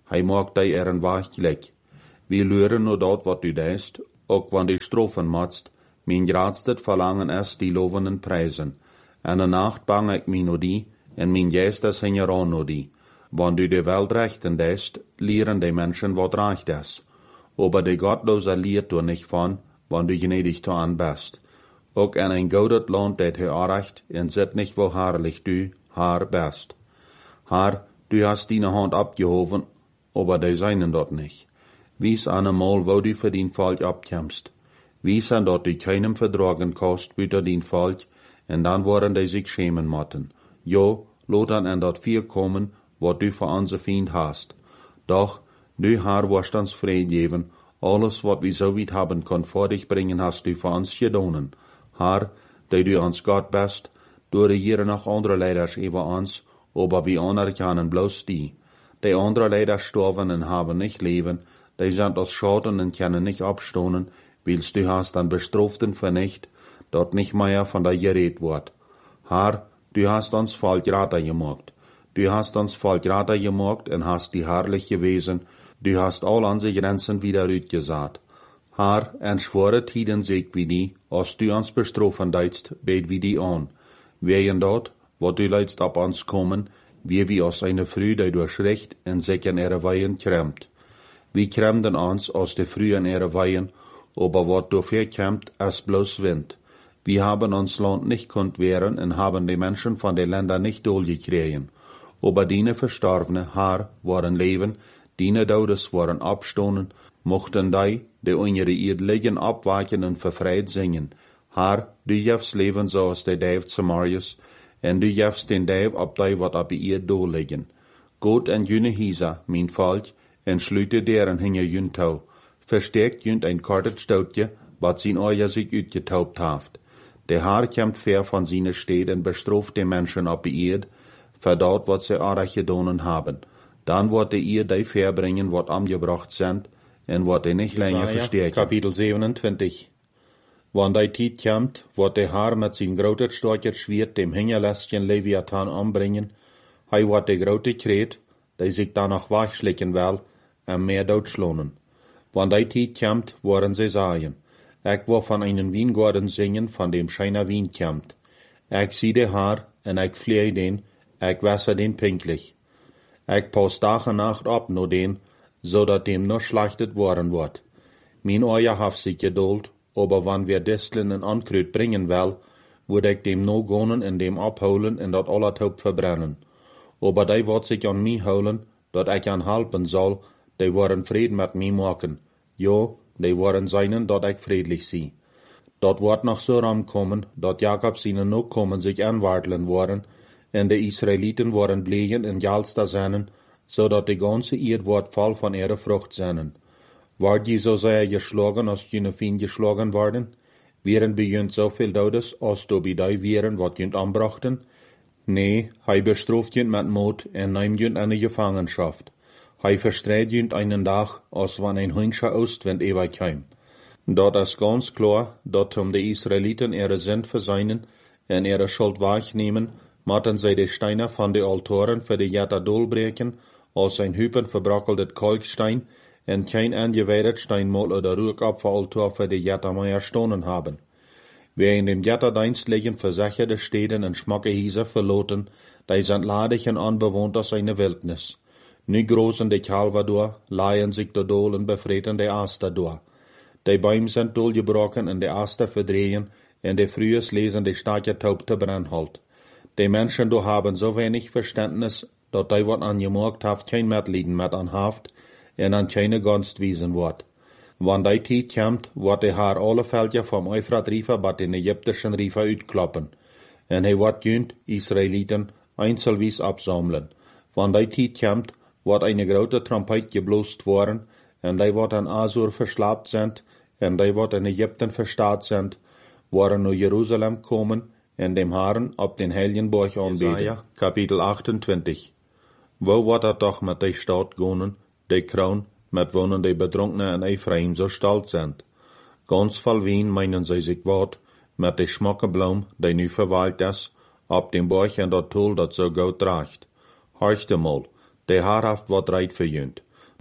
hij maakt die er een waag gelijk. We leren nur dat wat u deist, ook wanneer die strofen matst, mijn grootste verlangen is die lovenden prijzen. En de nacht bang ik mij no die, en mijn geest is hingeran no die. Wanneer u de welt rechten deist, leren die mensen wat recht is. Aber de Gottlose leert du nicht von, wann du gnädig zu an bist. Ook in ein goudet land dat hij aanrecht, en zit nicht wo herrlich du, haar best. Haar, du hast deine Hand abgehoven, aber die seinen dort nicht. Wies einmal, wo du für dein Volk abkämpfst. Wies an dort du keinem verdragen kannst, büter dein Volk, en dann worden die sich schämen motten. Jo, lot dann an dort vier kommen, wat du für onze Feind hast. Doch, du haar wirst uns freigeben, alles wat wir so weit haben kon vor dich bringen, hast du für uns gedonen. Haar, die du uns Gott bist, du regieren noch andere Leiders über uns, aber wir anerkennen bloß die. Die andere Leider sterben und haben nicht leben, die sind aus Schaden und können nicht abstonen, willst du hast dann Bestraften vernicht, dort nicht mehr von der geredet wird. Haar, du hast uns voll Grater gemacht. Du hast uns voll Grater gemacht und hast die herrlich gewesen, du hast all unsere Grenzen wieder uitgesaat. Haar, en schwere Tiden zeg wie die, als du uns bestrafen deitst, bet wie die an. Wegen dort, wat du leidst ab uns kommen, wie wie aus eine Früh, die durch Recht en sich in ihre Weihen kremmt. Wir kremden uns aus der Früh in ihre Weihen, aber wat dafür kämmt, ist bloß Wind. Wir haben uns Land nicht konnt wehren und haben die Menschen von den Ländern nicht durchgekriegen. Aber die Verstorbene, Haar, waren leben, die Todes waren abstonen, mochten die, die in ihre Erde liegen, abwaken und verfreit singen. Haar, du jefst leven zoals de Dave Samarius, en du jefst den Dave op die wat op die Erde doorliggen. Goed en june hiesa, mijn volk, en sluite deren hinge jun touw. Versterkt junt ein kortet stoutje, wat zijn oor zich uitgetaupt haft. De Haar kämmt ver van zijn steed en bestraft de mensen op die Erde, voor dat wat ze aardig gedonen haben. Dan wordt de Erde die verbringen, wat amgebracht sind, en wordt hij niet langer versterken. Kapitel zevenentwintig. Wanneer die tijd komt, wordt de Haar met zijn grote sterker Schwert dem Hingerlästchen Leviathan anbringen. Hij wordt de grote kreet, die zich danach wegschlicken will, en meer doodschlonen. Wanneer die tijd komt, worden ze sagen, ik wil van einen Weingarten zingen, van dem scheiner Wein komt. Ik zie de Haar, en ik vleie den, ik wasser den pinklich. Ik pas dag en nacht op no den, zodat dem nur schlachtet worden wordt. Mijn oor haft zich geduld, aber wann wir Disteln en Ankruid bringen will, word ik dem no gonen en dem abholen en dat alle hoop verbrennen. Aber die wordt zich an mij holen, dat ik aan helpen zal, die worden vrede met mij maken. Jo, die worden seinen, dat ik friedlich zie. Dat wordt nog zo ramkomen, dat Jacob zijn no komen zich aanwartelen worden, en de Israeliten worden blegen en jalsta zijn, zodat de ganze Erde wordt vol van ihre Frucht zijn. Ward je zo sehr geschlagen, als je Feind geschlagen worden? Wären bejunt zoveel Todes, als du bij die wären, wat junt anbrachten? Nee, hij bestraft junt met moed en neemt junt in de Gefangenschaft. Hij verstreut junt einen Dag, als wann ein Hüngscher Ostwind überkäm. Dat is ganz klar, dat um de Israeliten ihre Sünd verseinen en ihre Schuld wahrnehmen, matten zij de Steine van de Altoren voor de Jetta dolbreken, als ein Hüpen verbrokkeldet Kalkstein, en kein angeweidet Steinmal oder Rückopferaltar für die Jettermeier stonen haben. Wer in dem Jetterdienst liegen versicherte Städten en Schmackehieser verloten, die sind ladig en anbewohnt aus einer Wildnis. Nu großen die Kalver door, laien sich der Dol en befreten die Aster door. Die Bäume sind dolgebrochen en die Aster verdrehen, en die frühes lesen die starke Taubte brennhalt. Die Menschen do haben so wenig Verständnis, dat die wat angemerkt haft kein Mitleiden mit an haft, en an keine Gunst wiesen wordt. Wann die tijd komt, wordt de Haar alle veldje vom Euphrat River bat den Ägyptischen River uitkloppen, en hij wordt junt, Israeliten, einzelwies absammeln. Wann die tijd komt, wordt eine grote Trompet geblost worden, en die wordt an Asur verslaapt sind, en die wordt in Ägypten verstaat sind, worden naar Jerusalem komen, en dem Haaren op den Heiligenborg aanbeten. Kapitel achtentwintig. Wo wordt het toch met die stad gonen, die kroon, met wonen die Betrunkenen in Ephraim so stolz sind. Ganz voll Wien meinen sie sich wat, met die Schmockenbloem, die nu verweilt is, op dem Borg en dat Tool dat so gut draagt. Horchte mal, die Haar haft wat reit verjünt.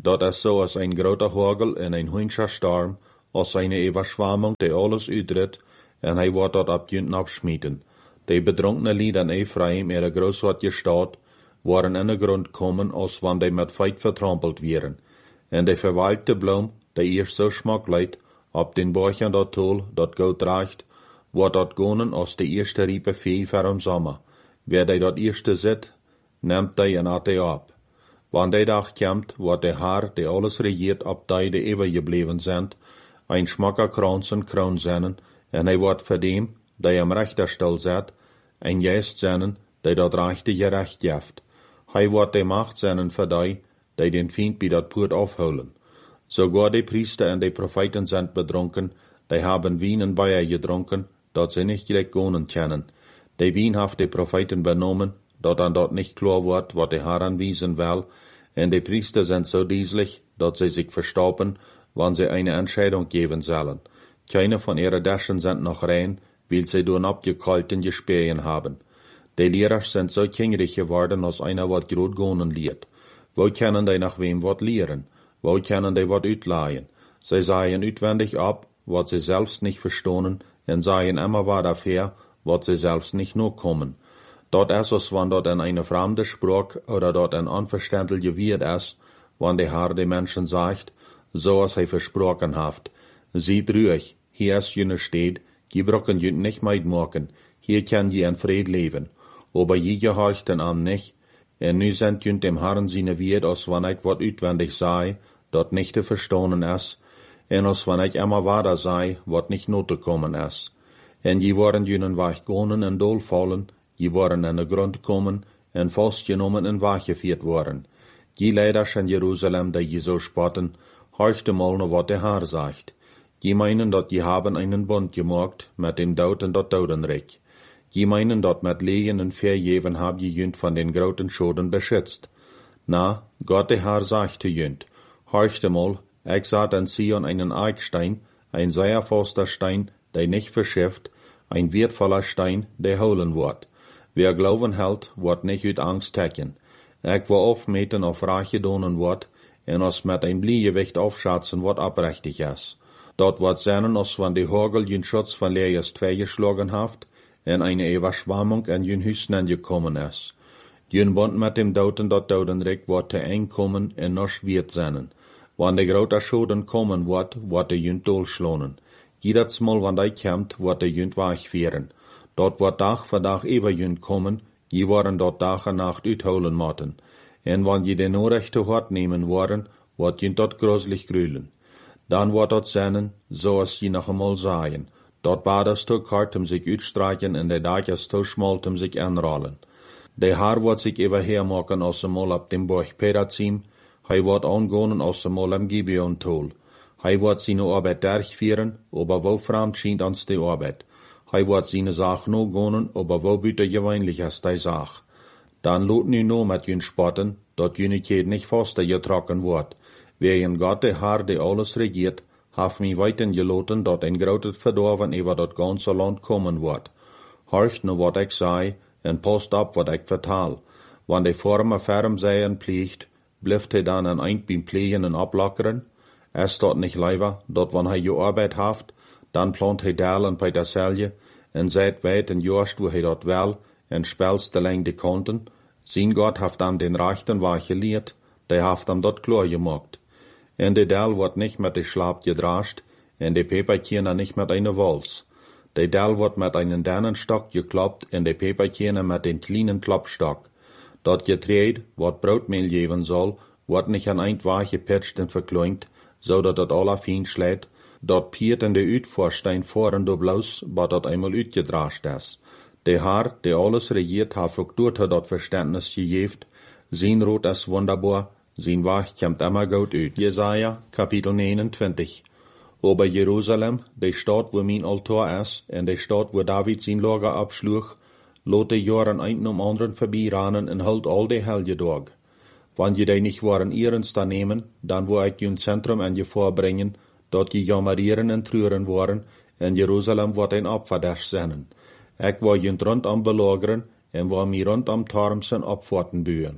dat is zo als een grote hagel en een hoensche storm, als een overschwamming die alles uitredt, en hij wordt dat op junten afschmieten. De bedronkene lieden Ephraim, er groot wat gestaat, waren in de grond komen, als wanneer die met feit vertrampeld wären. En de verwalkte bloem, die eerst zo smak leidt, op den borchen dat tol, dat goud reicht, wordt dat gonen als de eerste riepe vee voor hem sommer. Wer die dat eerste zit, neemt die en at die op. Wanneer die dag komt, wordt de Haar, die alles regiert, op die die eeuwig gebleven zijn, een schmakker krans en kroon zennen, en hij wordt voor dem, die hem rechterstel zet, en juist zennen, die dat rechte gerecht geeft. Hij wordt de macht zennen voor die, die den Feind bij dat poort afholen. Sogar de priester en de profeten zijn bedronken, die haben wien en bier gedronken, dat ze niet gelijk gonen kennen. De wien heeft de profeten benomen, dat dan dat niet klar wordt, wat de Herr aanwijzen wil, en de priester zijn zo dieselig, dat ze zich verstoppen, wanneer ze eine Entscheidung geben sollen. Keine von ihrer Daschen sind noch rein, weil sie durch abgekalten Gespähen haben. Die Lehrer sind so kingrig geworden, als einer wat groot gonen leert. Wo können die nach wem wat lehren? Wo können die wat uitleihen? Sie sagen uitwendig ab, wat sie selbst nicht verstohnen, en sagen immer wat dafür, wat sie selbst nicht nur kommen. Dort ist es, wann dort in eine fremde Sprache oder dort ein unverständliche Wort ist, wann der Herr die Menschen sagt, so als er versprochen hat. Seht ruhig, hier ist jene Stadt, die brocken jünt nicht mitmachen, hier kann je in Fried leben. Aber je gehorcht den an nicht, en nu sind jünt dem Herrn seine Wort, als wann ich wat uitwendig sei, dort nicht zu verstohnen ist, en als wann ich immer weiter sei, wat nicht not zu kommen ist. En je waren jünen weggonen en dolfallen, je waren in de grond komen en vastgenomen en weggevierd worden. Je leiders in Jerusalem, die je zo spotten, horchte mal naar wat de Herr sagt. Je meinen, dat je haben einen Bund gemacht mit dem Dood en dat Dodenreich. Je meinen, dat met Lehen en Vergeven hab je jünt von den groten Schoden beschützt. Na, Gott der Herr sagt zu jünt, horchte mal, ich sah in Sion einen Eichstein, ein sehr fester Stein, der nicht verschifft, ein wertvoller Stein, der holen wird. Wer Glauben hält, wird nicht uit Angst tecken. Ich will aufmeten auf Rache donen wird, en als met ein Bliegewicht aufschatzen wird abrechtig ist. Dort wird seinen, als wann die Hagel jün Schutz von Leers zwei geschlagen haft, en eine Überschwammung in jün Hüsnen gekommen ist. Jün Bund mit dem Doten dort Dodenreich wird te eng kommen en noch schwert seinen. Wann de grote Schoden kommen wird, wird de jün dolschlonen. Jedes Mal, wann die kommt, wird de jün wegführen. Dort wird Tag für Tag ever jünd kommen, je waren dort Tag en Nacht uitholen motten. En wann je den Norecht te hart nemen worden, wird jünd dort gruselig grülen. Dan wordt dort zijn, zoals je nog eenmaal zagen. Dort baders te kort om zich uitstrijken en de dagjes te schmal om zich aanrollen. De Haar wordt zich even hermaken als ze mal op dem Berg Perazim, hij wordt aangonen als ze mal am Gibeon tol. Hij wordt zijn arbeid durchführen, aber wo fremd schient ans de arbeid. Hij wordt zijn zaak no gonen, aber wo büter gewöhnlich ist die Sache. Dan lot nu no met jün spotten, dat jünigheid nicht faster getrokken wordt. Wegen Gott der Herr, der alles regiert, haf mi weiten geloten, dat ein groot Verdorven über dat ganze Land kommen wird. Horcht nu wat ich sei, en post ab wat ich vertal. Wann de Former ferm seien pliegt, blieft hij dan een eind beim Plegen en ablockeren? Es dort nicht leider, dat wann hij je arbeid haft, dan plant hij dalen bei der Selje, en seid weit en jorst wo hij dat wel, en spelst de lang de kanten. Zijn Gott haft dan den rechten Weg geleerd, der haft dan dat klar gemacht. En de Dal wordt nicht met de Schlaap gedrascht, en de Peperkirner nicht met eine Wals. De Dal wordt met einen Dannenstock gekloppt, en de Peperkirner met den kleinen Klopstock. Dat Getreid, wat Broodmehl geven soll, wordt nicht an ein Weg gepitcht en verkleint, zodat het aller fien schlägt. Dat piert en de Uitvorstein voren do bloos, wat dat einmal uitgedrascht is. De Herr, der alles regiert, hat ook door dat Verständnis gegeven. Zijn Rot is wunderbar, sein Weg kommt immer gut uit. Jesaja, Kapitel neunundzwanzig. Aber Jerusalem, die Stadt, wo mein Altar ist, en die Stadt, wo David sein Lager abschlug, lot die Jahren einen um anderen vorbeirannen en hult all die Helge Tag. Wann je die nicht waren ihrens da nehmen, dann wo ich ein Zentrum an je vorbringen, dort je jammerieren en trüren waren, en Jerusalem wordt ein Opferdasch sennen. Ich war jünd rund am belageren, en war mir rund am Tarmsen abfahrten bühen.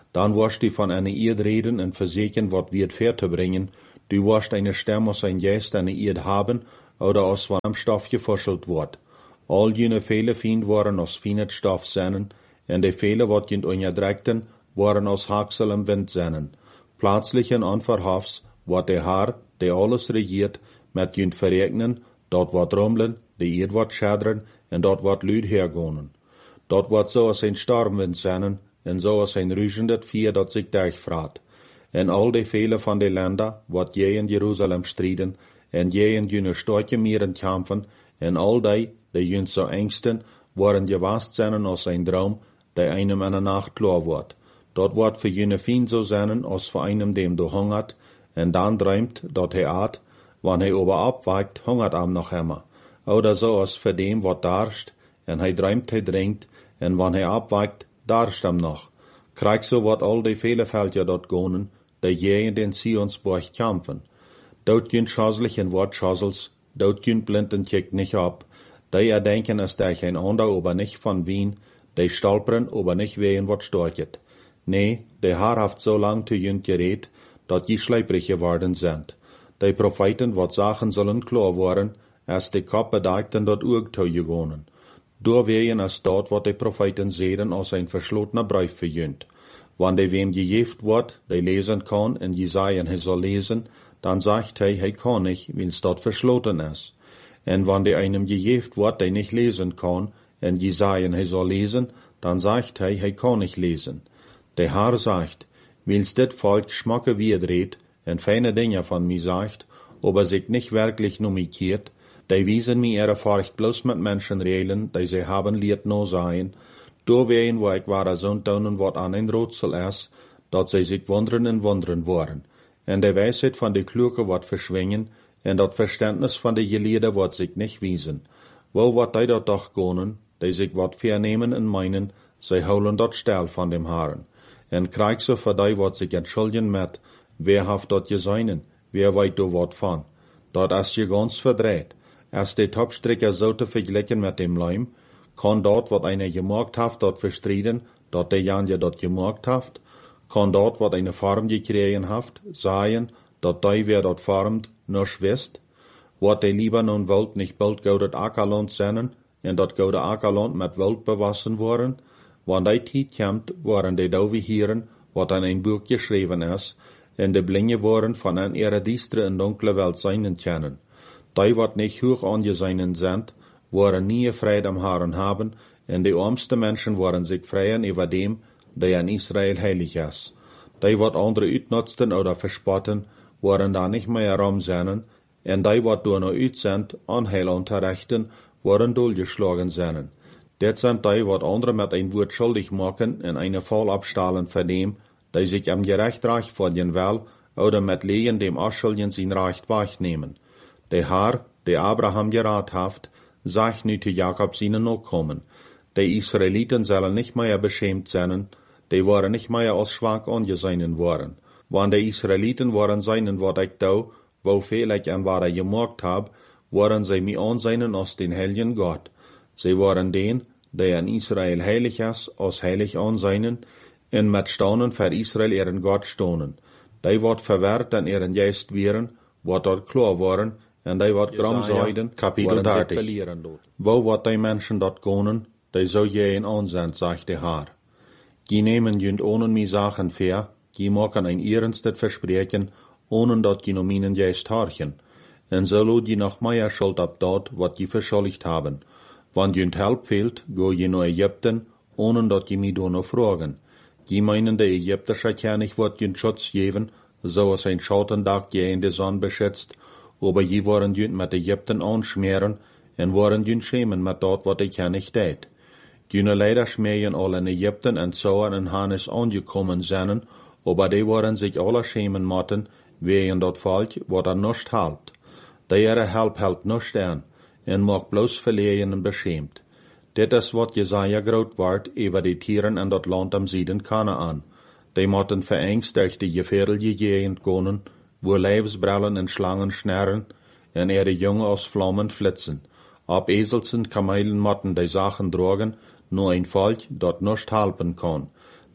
Dan warst du von einer Eerd reden und verseken, wat wird verzubringen. Du warst eine Stem aus ein Geist eine Eerd haben, oder aus von einem Stoff geforschelt wordt. All jene Fehler fiend waren aus fienet Stoff sennen, en de Fehler, wat jent onjadrekten, waren aus Haksel im Wind sennen. Plötzlich en onverhofs, wat de Haar, de alles regiert, met jent verregnen, dort wat rumblen, de Eerd wat schadren, en dort wat luid hergonen. Dort wat zo als een stormwind sennen, en zo als een ruizendet vier dat zich durchfraat. En al de Fehler van de Länder, wat je in Jeruzalem striden, en je in jene stortje mieren kämpfen, en al die, die jent zo engsten, waren gewast zijn als een droom, die einem in de nacht klar wordt. Dat wordt voor jene fien zo zijn als voor einem dem du hungert, en dan drömt, dat hij aat, wanneer hij ober abweigt, hungert am noch immer. Oder so als voor dem wat darst, en hij drömt, hij drinkt, en wanneer hij abweigt, darst am noch. Krijg so wat al die Fehlerfeldje dort gonen, die je in den Sionsborg kämpfen. Dort jent schazelig en wat schazels, dort jent blind en kijkt nicht ab. Die erdenken als der ein ander ober nicht von Wien, die stolperen ober nicht wehen wat storchet. Nee, die Haar haft so lang zu jent gereed, dat die schleiprig geworden sind. Die Propheten wat Sachen sollen klar worden, als die Kop bedeikten dort Urg zu gewonnen. Doorwegen als dort wat die Propheten sehen als ein verschlotener Brief für jent. Wann die wem gejeft wordt, die lesen kann, en Jesaja hij soll lesen, dann sagt hij, hij kann nicht, wenn's dort verschloten ist. En wann die einem gejeft wordt, die nicht lesen kann, en Jesaja hij soll lesen, dann sagt hij, hij kann nicht lesen. Der Herr sagt, wenn's dit Volk schmacke wie er dreht, en feine Dinge von mir sagt, aber sich nicht wirklich nomikiert, die wiesen mir ihre Furcht bloß mit Menschen reelen, die sie haben liet no sein, doorwegen wo ik ware zontonen wat aan een roodsel is, dat zij zich wonderen en wonderen worden, en de wijsheid van de kloeke wat verschwingen, en dat verständnis van de geleerden wat zich niet wiesen. Wo wat die dat toch gonen, die zich wat vernemen en meinen, zij houden dat stel van dem Haaren. En krijg ze voor die wat zich entschuldigen met, wer haft dat je zijnen, wer weet do wat van. Dat is je gans verdreht. Als de topstrikker zo te vergelijken met dem Leim, kan dat wat einer gemaakt haft, dat verstriden, dat de Janje dat gemaakt haft, kan dat wat eine Farm gekregen haft, sagen, dat die wer dat farmt, noch wist, wat de lieber nun wilt nicht bald goudet Ackerland sennen, en dat goude Ackerland met wild bewassen worden, wann die tijd komt, waren de dove hieren, wat in een boek geschreven is, en de blinge worden van een ihre diestere en donkle Welt seinen kennen. Die wat nicht hoch angesehen sind, waren nie Freude am Haaren haben, en die armste Menschen waren sich freien über dem, der in Israel heilig ist. Die wat andere uitnutzten oder verspotten, waren da nicht mehr herumsennen, en die wat door no uit sind, Unheil unterrichten, waren durchgeschlagen sennen. Det sind die wat andere mit ein Wort schuldig machen, en eine Fall abstahlen von dem, die sich am Gerecht reich verdienen will, oder mit Lehen dem Aschulden sein Recht wegnehmen. Der Herr, der Abraham gerat haft, sagt nu zu Jakob seinen Nachkommen. Die Israeliten sollen nicht mehr beschämt sein, die waren nicht mehr als schwach angesehen worden. Wann die Israeliten waren seinen, wat ich da, wo viel ich an was gemacht hab, waren sie mir ansehen als den heiligen Gott. Sie waren den, der in Israel heilig ist, als heilig ansehen, und mit Staunen für Israel ihren Gott stonen. Die wat verwehrt an ihren Geist wären, wat dort klar waren, en die wat gram zeiden, kapitel dertig. Wo wat die Menschen dort gonen, die so je in ansehen, sagt der Herr. Die nehmen jünd ohne mi Sachen fair, die machen ein ernstes Versprechen, ohne dat die no minen Geist harchen. En so lo die noch mehr Schuld ab dort, wat die verschuldigt haben. Wann jünd Help fehlt, go je no Ägypten, ohne dat die mi do no fragen. Die meinen, der ägyptische König wird jünd Schutz geben, so als ein Schautendach je in der Sonne beschützt, aber je waren jünd mit Ägypten anschmieren, en waren jünd schämen mit dort, wat der König deed. Jüne leider schmähen all in Ägypten en Zoan en Hannes angekommen zijn, aber die waren sich alle schämen motten, wegen dat Volk, wat er nicht halt. Die ihre Help hält nicht an, en mag bloß verlegen en beschämt. Dit is wat Jesaja groot wordt über die Tieren in dat Land am Süden Kanaan. Die motten verängst durch die gefährliche Gegend gonen, wo Leibsbrellen en Schlangen schnarren, en ihre Junge aus Flammen flitzen. Ab Esels en Kamelen motten die Sachen drogen, nur ein Volk, dat nicht helpen kann.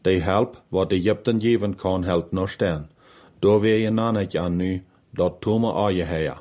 De help wat Egypten geven kan, helpt nog staan. Door weer je nanik aan nu, dat tome aje heja.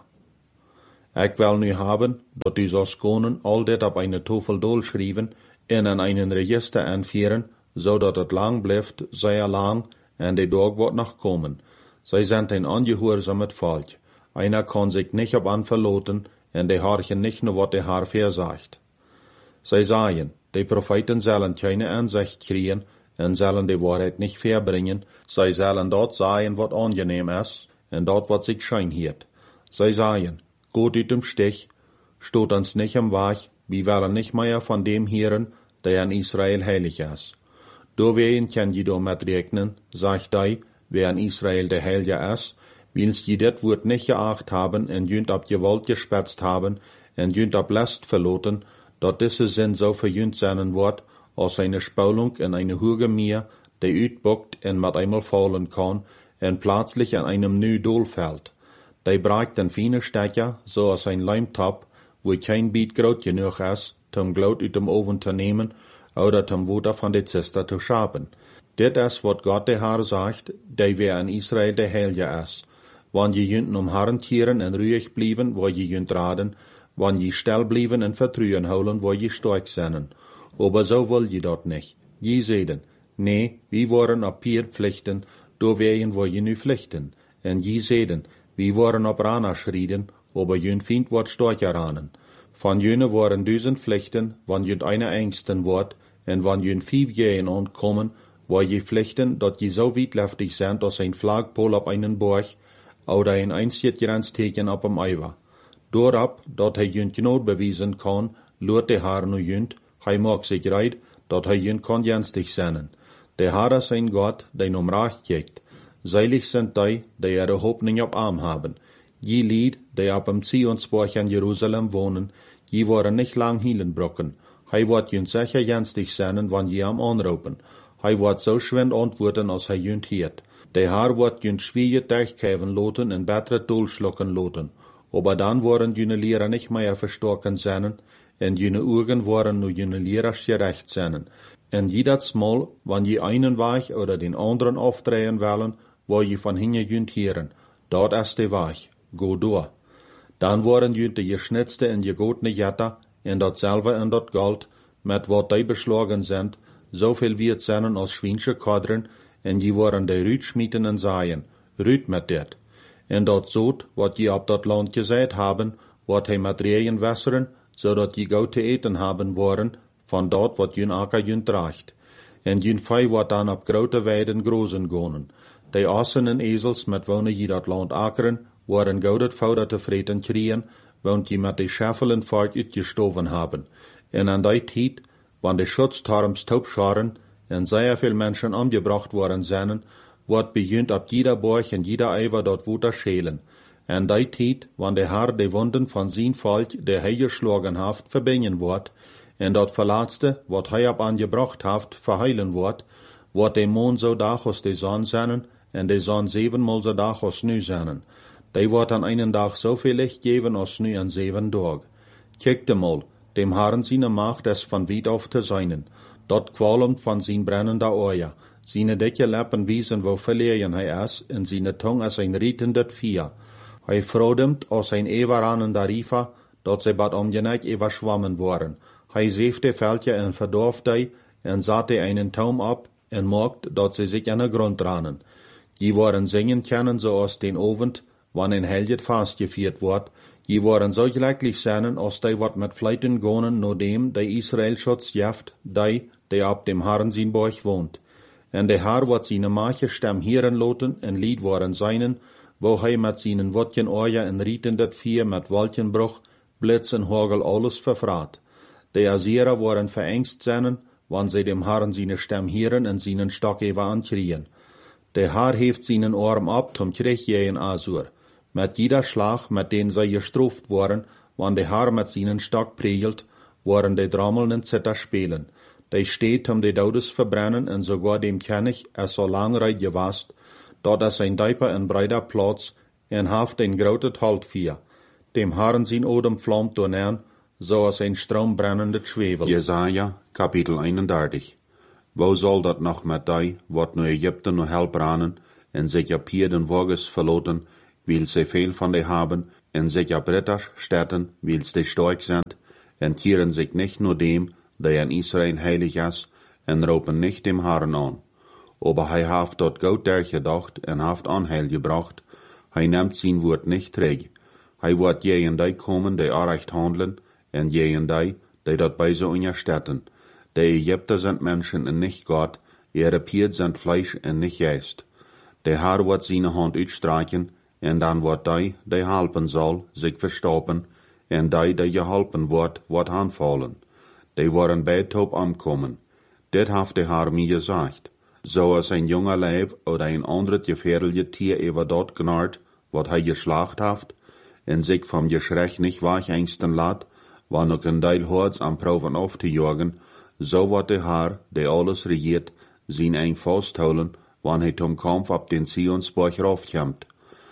Ik wil nu hebben, dat u zoals konen al dit op een tafel dolschrijven en in een register aanvieren, zodat het lang blijft, zeer lang, en de dag wordt nog komen. Zij zijn een ongehoorzaam volk. Einer kan zich niet op aan verloten, en de harken niet naar wat de haar verzagt. Zij zeggen, de profeten zullen geen aanzicht krijgen, en zullen de waarheid niet verbrengen. Zij zullen dat zeggen wat angenehm is, en dat wat zich schijn hiert. Zij zeggen, Gott uit dem Stich, stoot ons nicht im Weg, wir willen nicht mehr von dem hören, der in Israel heilig ist. Doorwegen kan je door met rekenen, sagt hij, wer in Israel der Heilige ist, wils je dit woord nicht geacht haben, en jünt ab Gewalt gespetzt haben, en jünt ab Last verloten, dat diese Sinn so verjünt sein wird, als eine Spulung in eine hohe Meer, der uitbuckt en mit einmal fallen kann, en plötzlich in einem new Dol fällt. Die braucht den feine Stecker, so als ein Leimtop, wo kein Biet groot genug ist, zum Glut uit dem Oven zu nehmen, oder zum Water von der Zister zu schaben. Dit is wat Gott der Herr sagt, der wer in Israel der Heilige ist. Wann je jünt um Herren tieren en ruhig blieben, wo je jünt raden, wann je still blieben en vertrouwen holen, wo je stark zijn. Aber so will je dat nicht. Je zeden, nee, wir waren op Pier pflichten, do wegen wo je nu pflichten. En je zeden, wir waren op Rana schriden, aber jün Find wordt starker ranen. Van jüne waren duizend pflichten, wann jünt eine engsten wordt, en wann jün vijf jaren ontkommen, wo je pflichten, dat je so wietleftig sind, als ein Flagpol op einen Borg, oder ein einziges Grenzteken op em Eiwa. Doorab, dat hij jünt genood bewijzen kan, loert de haar nu jünt, hij maakt zich reit, dat hij jünt kan jenstig zijn. De haar is ein God, die nom Raach kijkt. Seilig sind die, die ihre Hoffnung op arm haben. Je Lied, die op dem Zionsborg in Jerusalem wohnen, je waren nicht lang hielenbrocken. Hij wordt jünt sicher jenstig zijn, wann je am anroepen. Hij wordt so schwind antwoorden, als hij jünt hiert. De haar wordt jünt schwierig durchkäven loten en bessere Dolschlucken loten. Aber dann waren jüne Lehrer nicht mehr verstorken zijn, en jüne Augen waren nu jüne Lehrers gerecht zijn. En jedes Mal, wann je einen Weg oder den anderen aufdrehen wollen, wo je von hinten jünt hieren. Dort ist der Weg. Go door. Dan waren jünt de geschnitzte en gegotene Jetter, en dat Silber en dat Gold, met wat die beslagen sind, zoveel wie het zijn als Schweinsche Kadren, en je waren de Rüt schmieden en zeien, Rüt met dit. En dat zoot, wat je op dat land gezet haben, wat hij met regen wässeren, zodat je goed te eten haben worden, van dat wat jün akker jün draagt. En jün vee wat dan op grote weiden grozen gonen. De assen en ezels met wonen je dat land akkeren, waren goudet fouder te vreten kriegen, want je met de scheffelen vaart uitgestoven haben. En aan die tijd, wanneer de schutztorms taubscharen, en zeer veel mensen omgebracht worden zijn, wordt begint op jeder borg en jeder eiver dat water schelen. En die tijd, wanneer de Herr de wonden van zijn volk, de hij geschlagen heeft, verbinden wordt, en dat verlaatste, wat hij op aangebracht heeft, verheilen wordt, wordt de maan zo dag als de zon zijn, en de zon zevenmaal zo dag als nu zijn. Die wordt aan einen dag zoveel licht geven als nu aan zeven dag. Kijk de mal, dem Herrn seine Macht is van weit auf te zijn. Dat kwalmt van zijn brennende oor. Seine dicke Lippen wiesen, wo verlegen hij is, en seine Tong is een rietendet Vier. Hij vrodemt als een everanender Riefer, dat ze bad omgeneig überschwammen worden. Hij zeefde veldje en verdorfde, en zette einen Taum op, en mocht, dat ze zich aan de grond ranen. Die worden zingen kennen, zoals den Ovend, wann een helget vastgevierd wordt. Die worden zo glücklich zijn, als die wat met fleiten gonen, no dem de Israel schutz jeft, die, die op dem Herrn zijn borg woont. En de Herr wat seine mache stem hieren loten, en lied worden seinen, wo hij met seinen wotjen oorja en rieten dat vier met wolkenbruch, blitz en hagel alles verfraat. De Assyrer worden verengst zijn, wann sie dem Herrn seine stem hieren en seinen Stock even ankrien. De Herr heeft seinen Arm ab zum Kriegjeien Asur. Met jeder Schlag, met den zij gestraft worden, wann de Herr met seinen Stock pregelt, worden de Drammeln en Zitter spelen. De steht um de Daudes verbrennen, en sogar dem König es so lang reit gewast, dat es ein dieper en breiter Platz, en haft ein grotet Haltvier. Dem Herrn sein Odem flammt donern, so als ein Strom brennendet Schwefel. Jesaja, Kapitel einunddreißig. Wo soll dat noch met die, wat nu Ägypten nu help ranen, en zich op Pierden Woges verloten, wil ze veel van die haben, en zich op Ritters stätten, wil ze stark sind, en kieren sich nicht nur dem, der in Israel heilig is, en ropen nicht dem Herrn an. Aber hij haft dort gut durchgedacht en haft Anheil gebracht, hij nimmt sein Wort nicht träg. Hij wordt jeen die kommen, die recht handeln, en jeen die, die dat bei so unterstetten. Die Ägypter sind Menschen en nicht Gott, ihre Pied sind Fleisch en nicht Geist. Der Herr wird seine Hand uitstreichen, en dan wordt die, die helpen soll, sich verstoppen, en die, die geholpen wordt, wordt aanvallen. Die worden beid top ankommen. Dit heeft de Herr mir gesagt. Zoals een junger Leib oder een ander gefährliche Tier über dort knarrt, wat hij geslacht heeft, en sich vom Geschrech nicht weichängsten laat, wann ook een Deil Hords am Proven auf te jagen, so wird der Herr, der alles regiert, sein ein fastholen, wann hij zum Kampf ab den Zionsberg raufkommt.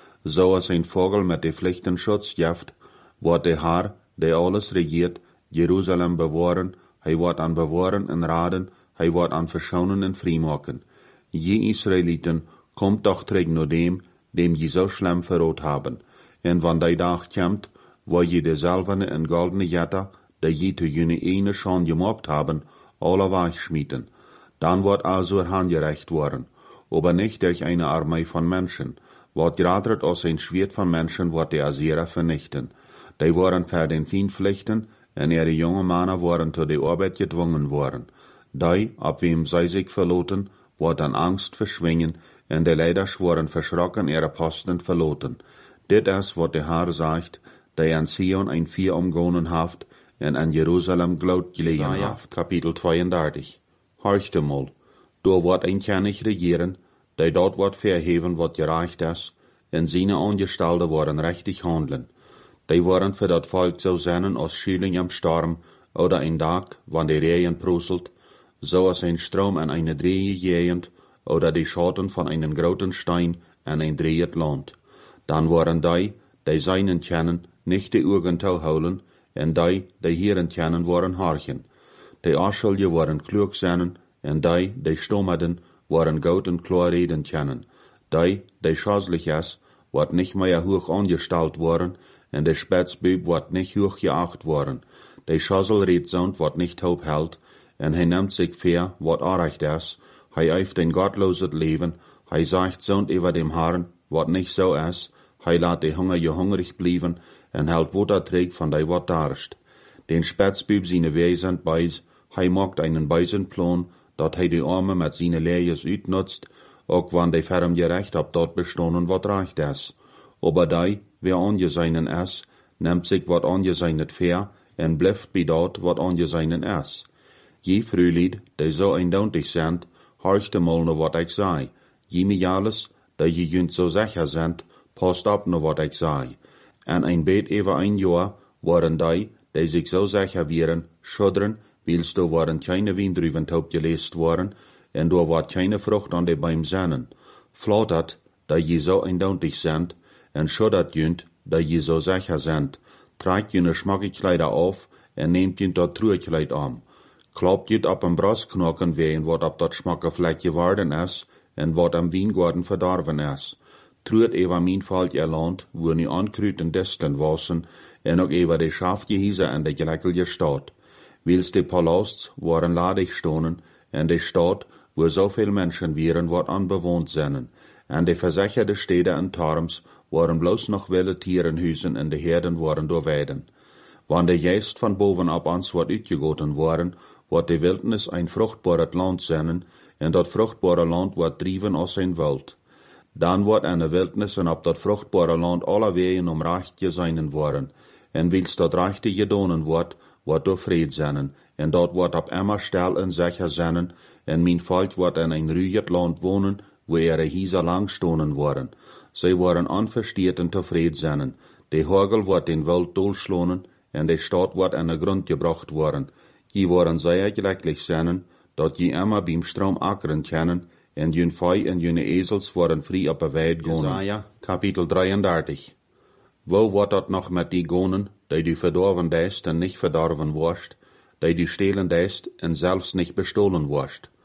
So als ein Vogel mit de Pflichten Schutz jaft, wird der Herr, der alles regiert, Jerusalem bewahren, hij wird an bewahren en raden, hij wird an verschonen en vrijmaken. Je Israeliten, kommt doch terug nur dem, dem je so schlimm verrot haben. En wann die Dag kommt, wo je de silberne en goldene Jetta, die je zu jene eine schon gemacht haben, alle wegschmieden. Dann wird also handgerecht worden, aber nicht durch eine Armee von Menschen. Wat gradert aus ein Schwert von Menschen wird die Assyrer vernichten. Die waren für den Feind pflichten, en ihre junge Männer waren zu der Arbeit gedwungen worden. Die, ab wem sie sich verloten, wird an Angst verschwingen, en die Leiders waren verschrocken ihre Posten verloten. Dit is wat der Herr sagt, der an Sion ein Vier umgonen haft, en an Jerusalem glaut gelegen haft. Kapitel zweiunddreißig. Horchte mal, du wird ein König regieren, der dort wird verheben, wat gereicht is, en seine Angestellte worden richtig handeln. Die waren für dat Volk so sennen als Schüling am Sturm, oder ein Tag, wann die Regen prusselt, so als ein Strom an eine Drehe gehend, oder die Schatten von einem großen Stein an ein drehet Land. Dann waren die, die seinen kennen, nicht die Augen zu holen, en die, die hieren kennen, waren horchen. Die Aschelje waren klug sennen, en die, die stommerden, waren gut und klar reden kennen. Die, die schaslich is, wordt nicht mehr hoch angestellt worden, en de Spätzbub wordt nicht hoch geacht worden. De Schasselredsound wordt nicht hoop held, en hij nimmt sich fair, wat arecht is, hij eift ein gottloset Leben, hij sagt zond über dem Herrn, wat nicht so is, hij laat de Hunger je hungrig blieben, en hält Wutter träg von de wat darst. Den Spätzbub seine Wesen beis, hij macht einen beisen Plan, dat hij de Arme mit seine Lejes uitnutzt, ook wann de ferm gerecht ab dort bestonen wat reicht is. Aber die, wer angeseinen is, nimmt sich wat angeseinet fair, en bleft bei dort wat angeseinen is. Je Frühlid, die so eindeutig sind, horchte mal no wat ich sei. Je mi alles, die je jünt so sicher sind, passt ab no wat ich sei. En ein bet über ein Jahr waren die, die sich so sicher wären, schuddern, weil's da waren keine Windrüben taub gelest worden, en da war keine Frucht an de Baum sennen. Flattert, die je so eindeutig sind, en schuddert jünt, die je so sicher sind, tragt jene Schmackekleider auf, en nehmt jünt dat Truhekleid an. Klappt jünt ab am Brastknochen wehen, wat ab dat Schmackefleck geworden is, en wat am Weingarten verdorben is. Truht ewa min Fall ihr Land, wo nie ankrüten Disteln wassen, en ook ewa de Schafgehieser en de Gleckelje Stadt. Wils de Palasts waren ladig stonen, en de Stadt, wo so viel Menschen wären, wat anbewohnt sennen, en de versicherte Städte en Tarms waren bloß noch wilde Tierenhusen en de Herden waren door Weiden. Wann de Geist van bovenab ans wat uitgegoten waren, wat de Wildnis ein fruchtbaret Land sennen, en dat fruchtbare Land wat driven aus ein Wald. Dan wordt eine Wildnis en op dat fruchtbare Land alle wegen om recht geseinen worden, en wils dat rechte gedonen wordt, wordt door vrede sennen, en dat wordt op immer stel en sicher sennen, en mijn volk wordt in een ruiget Land wonen, wo ihre Hieser lang stonen worden. Zij worden unversteert en tevreden sennen. De Hagel wordt den Wald dolschlonen, en de Stadt wordt in de Grund gebracht worden. Die worden sehr glücklich sennen, dat je immer beim Strom ackern kennen, en jun Fei en june Esels worden frei op de weid gonen. Jesaja, Kapitel drieëndertig. Wo wordt dat nog met die gonen, die du verdorven deist en nicht verdorven worst, die du stehlen deist en zelfs nicht bestohlen worst?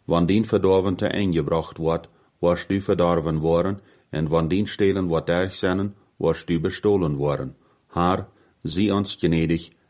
Wann dien verdorvente eingebracht wordt, warst du verdorven worden, en wann dien stelen wat derg zijn, warst du bestohlen worden. Haar, zie ons gnädig,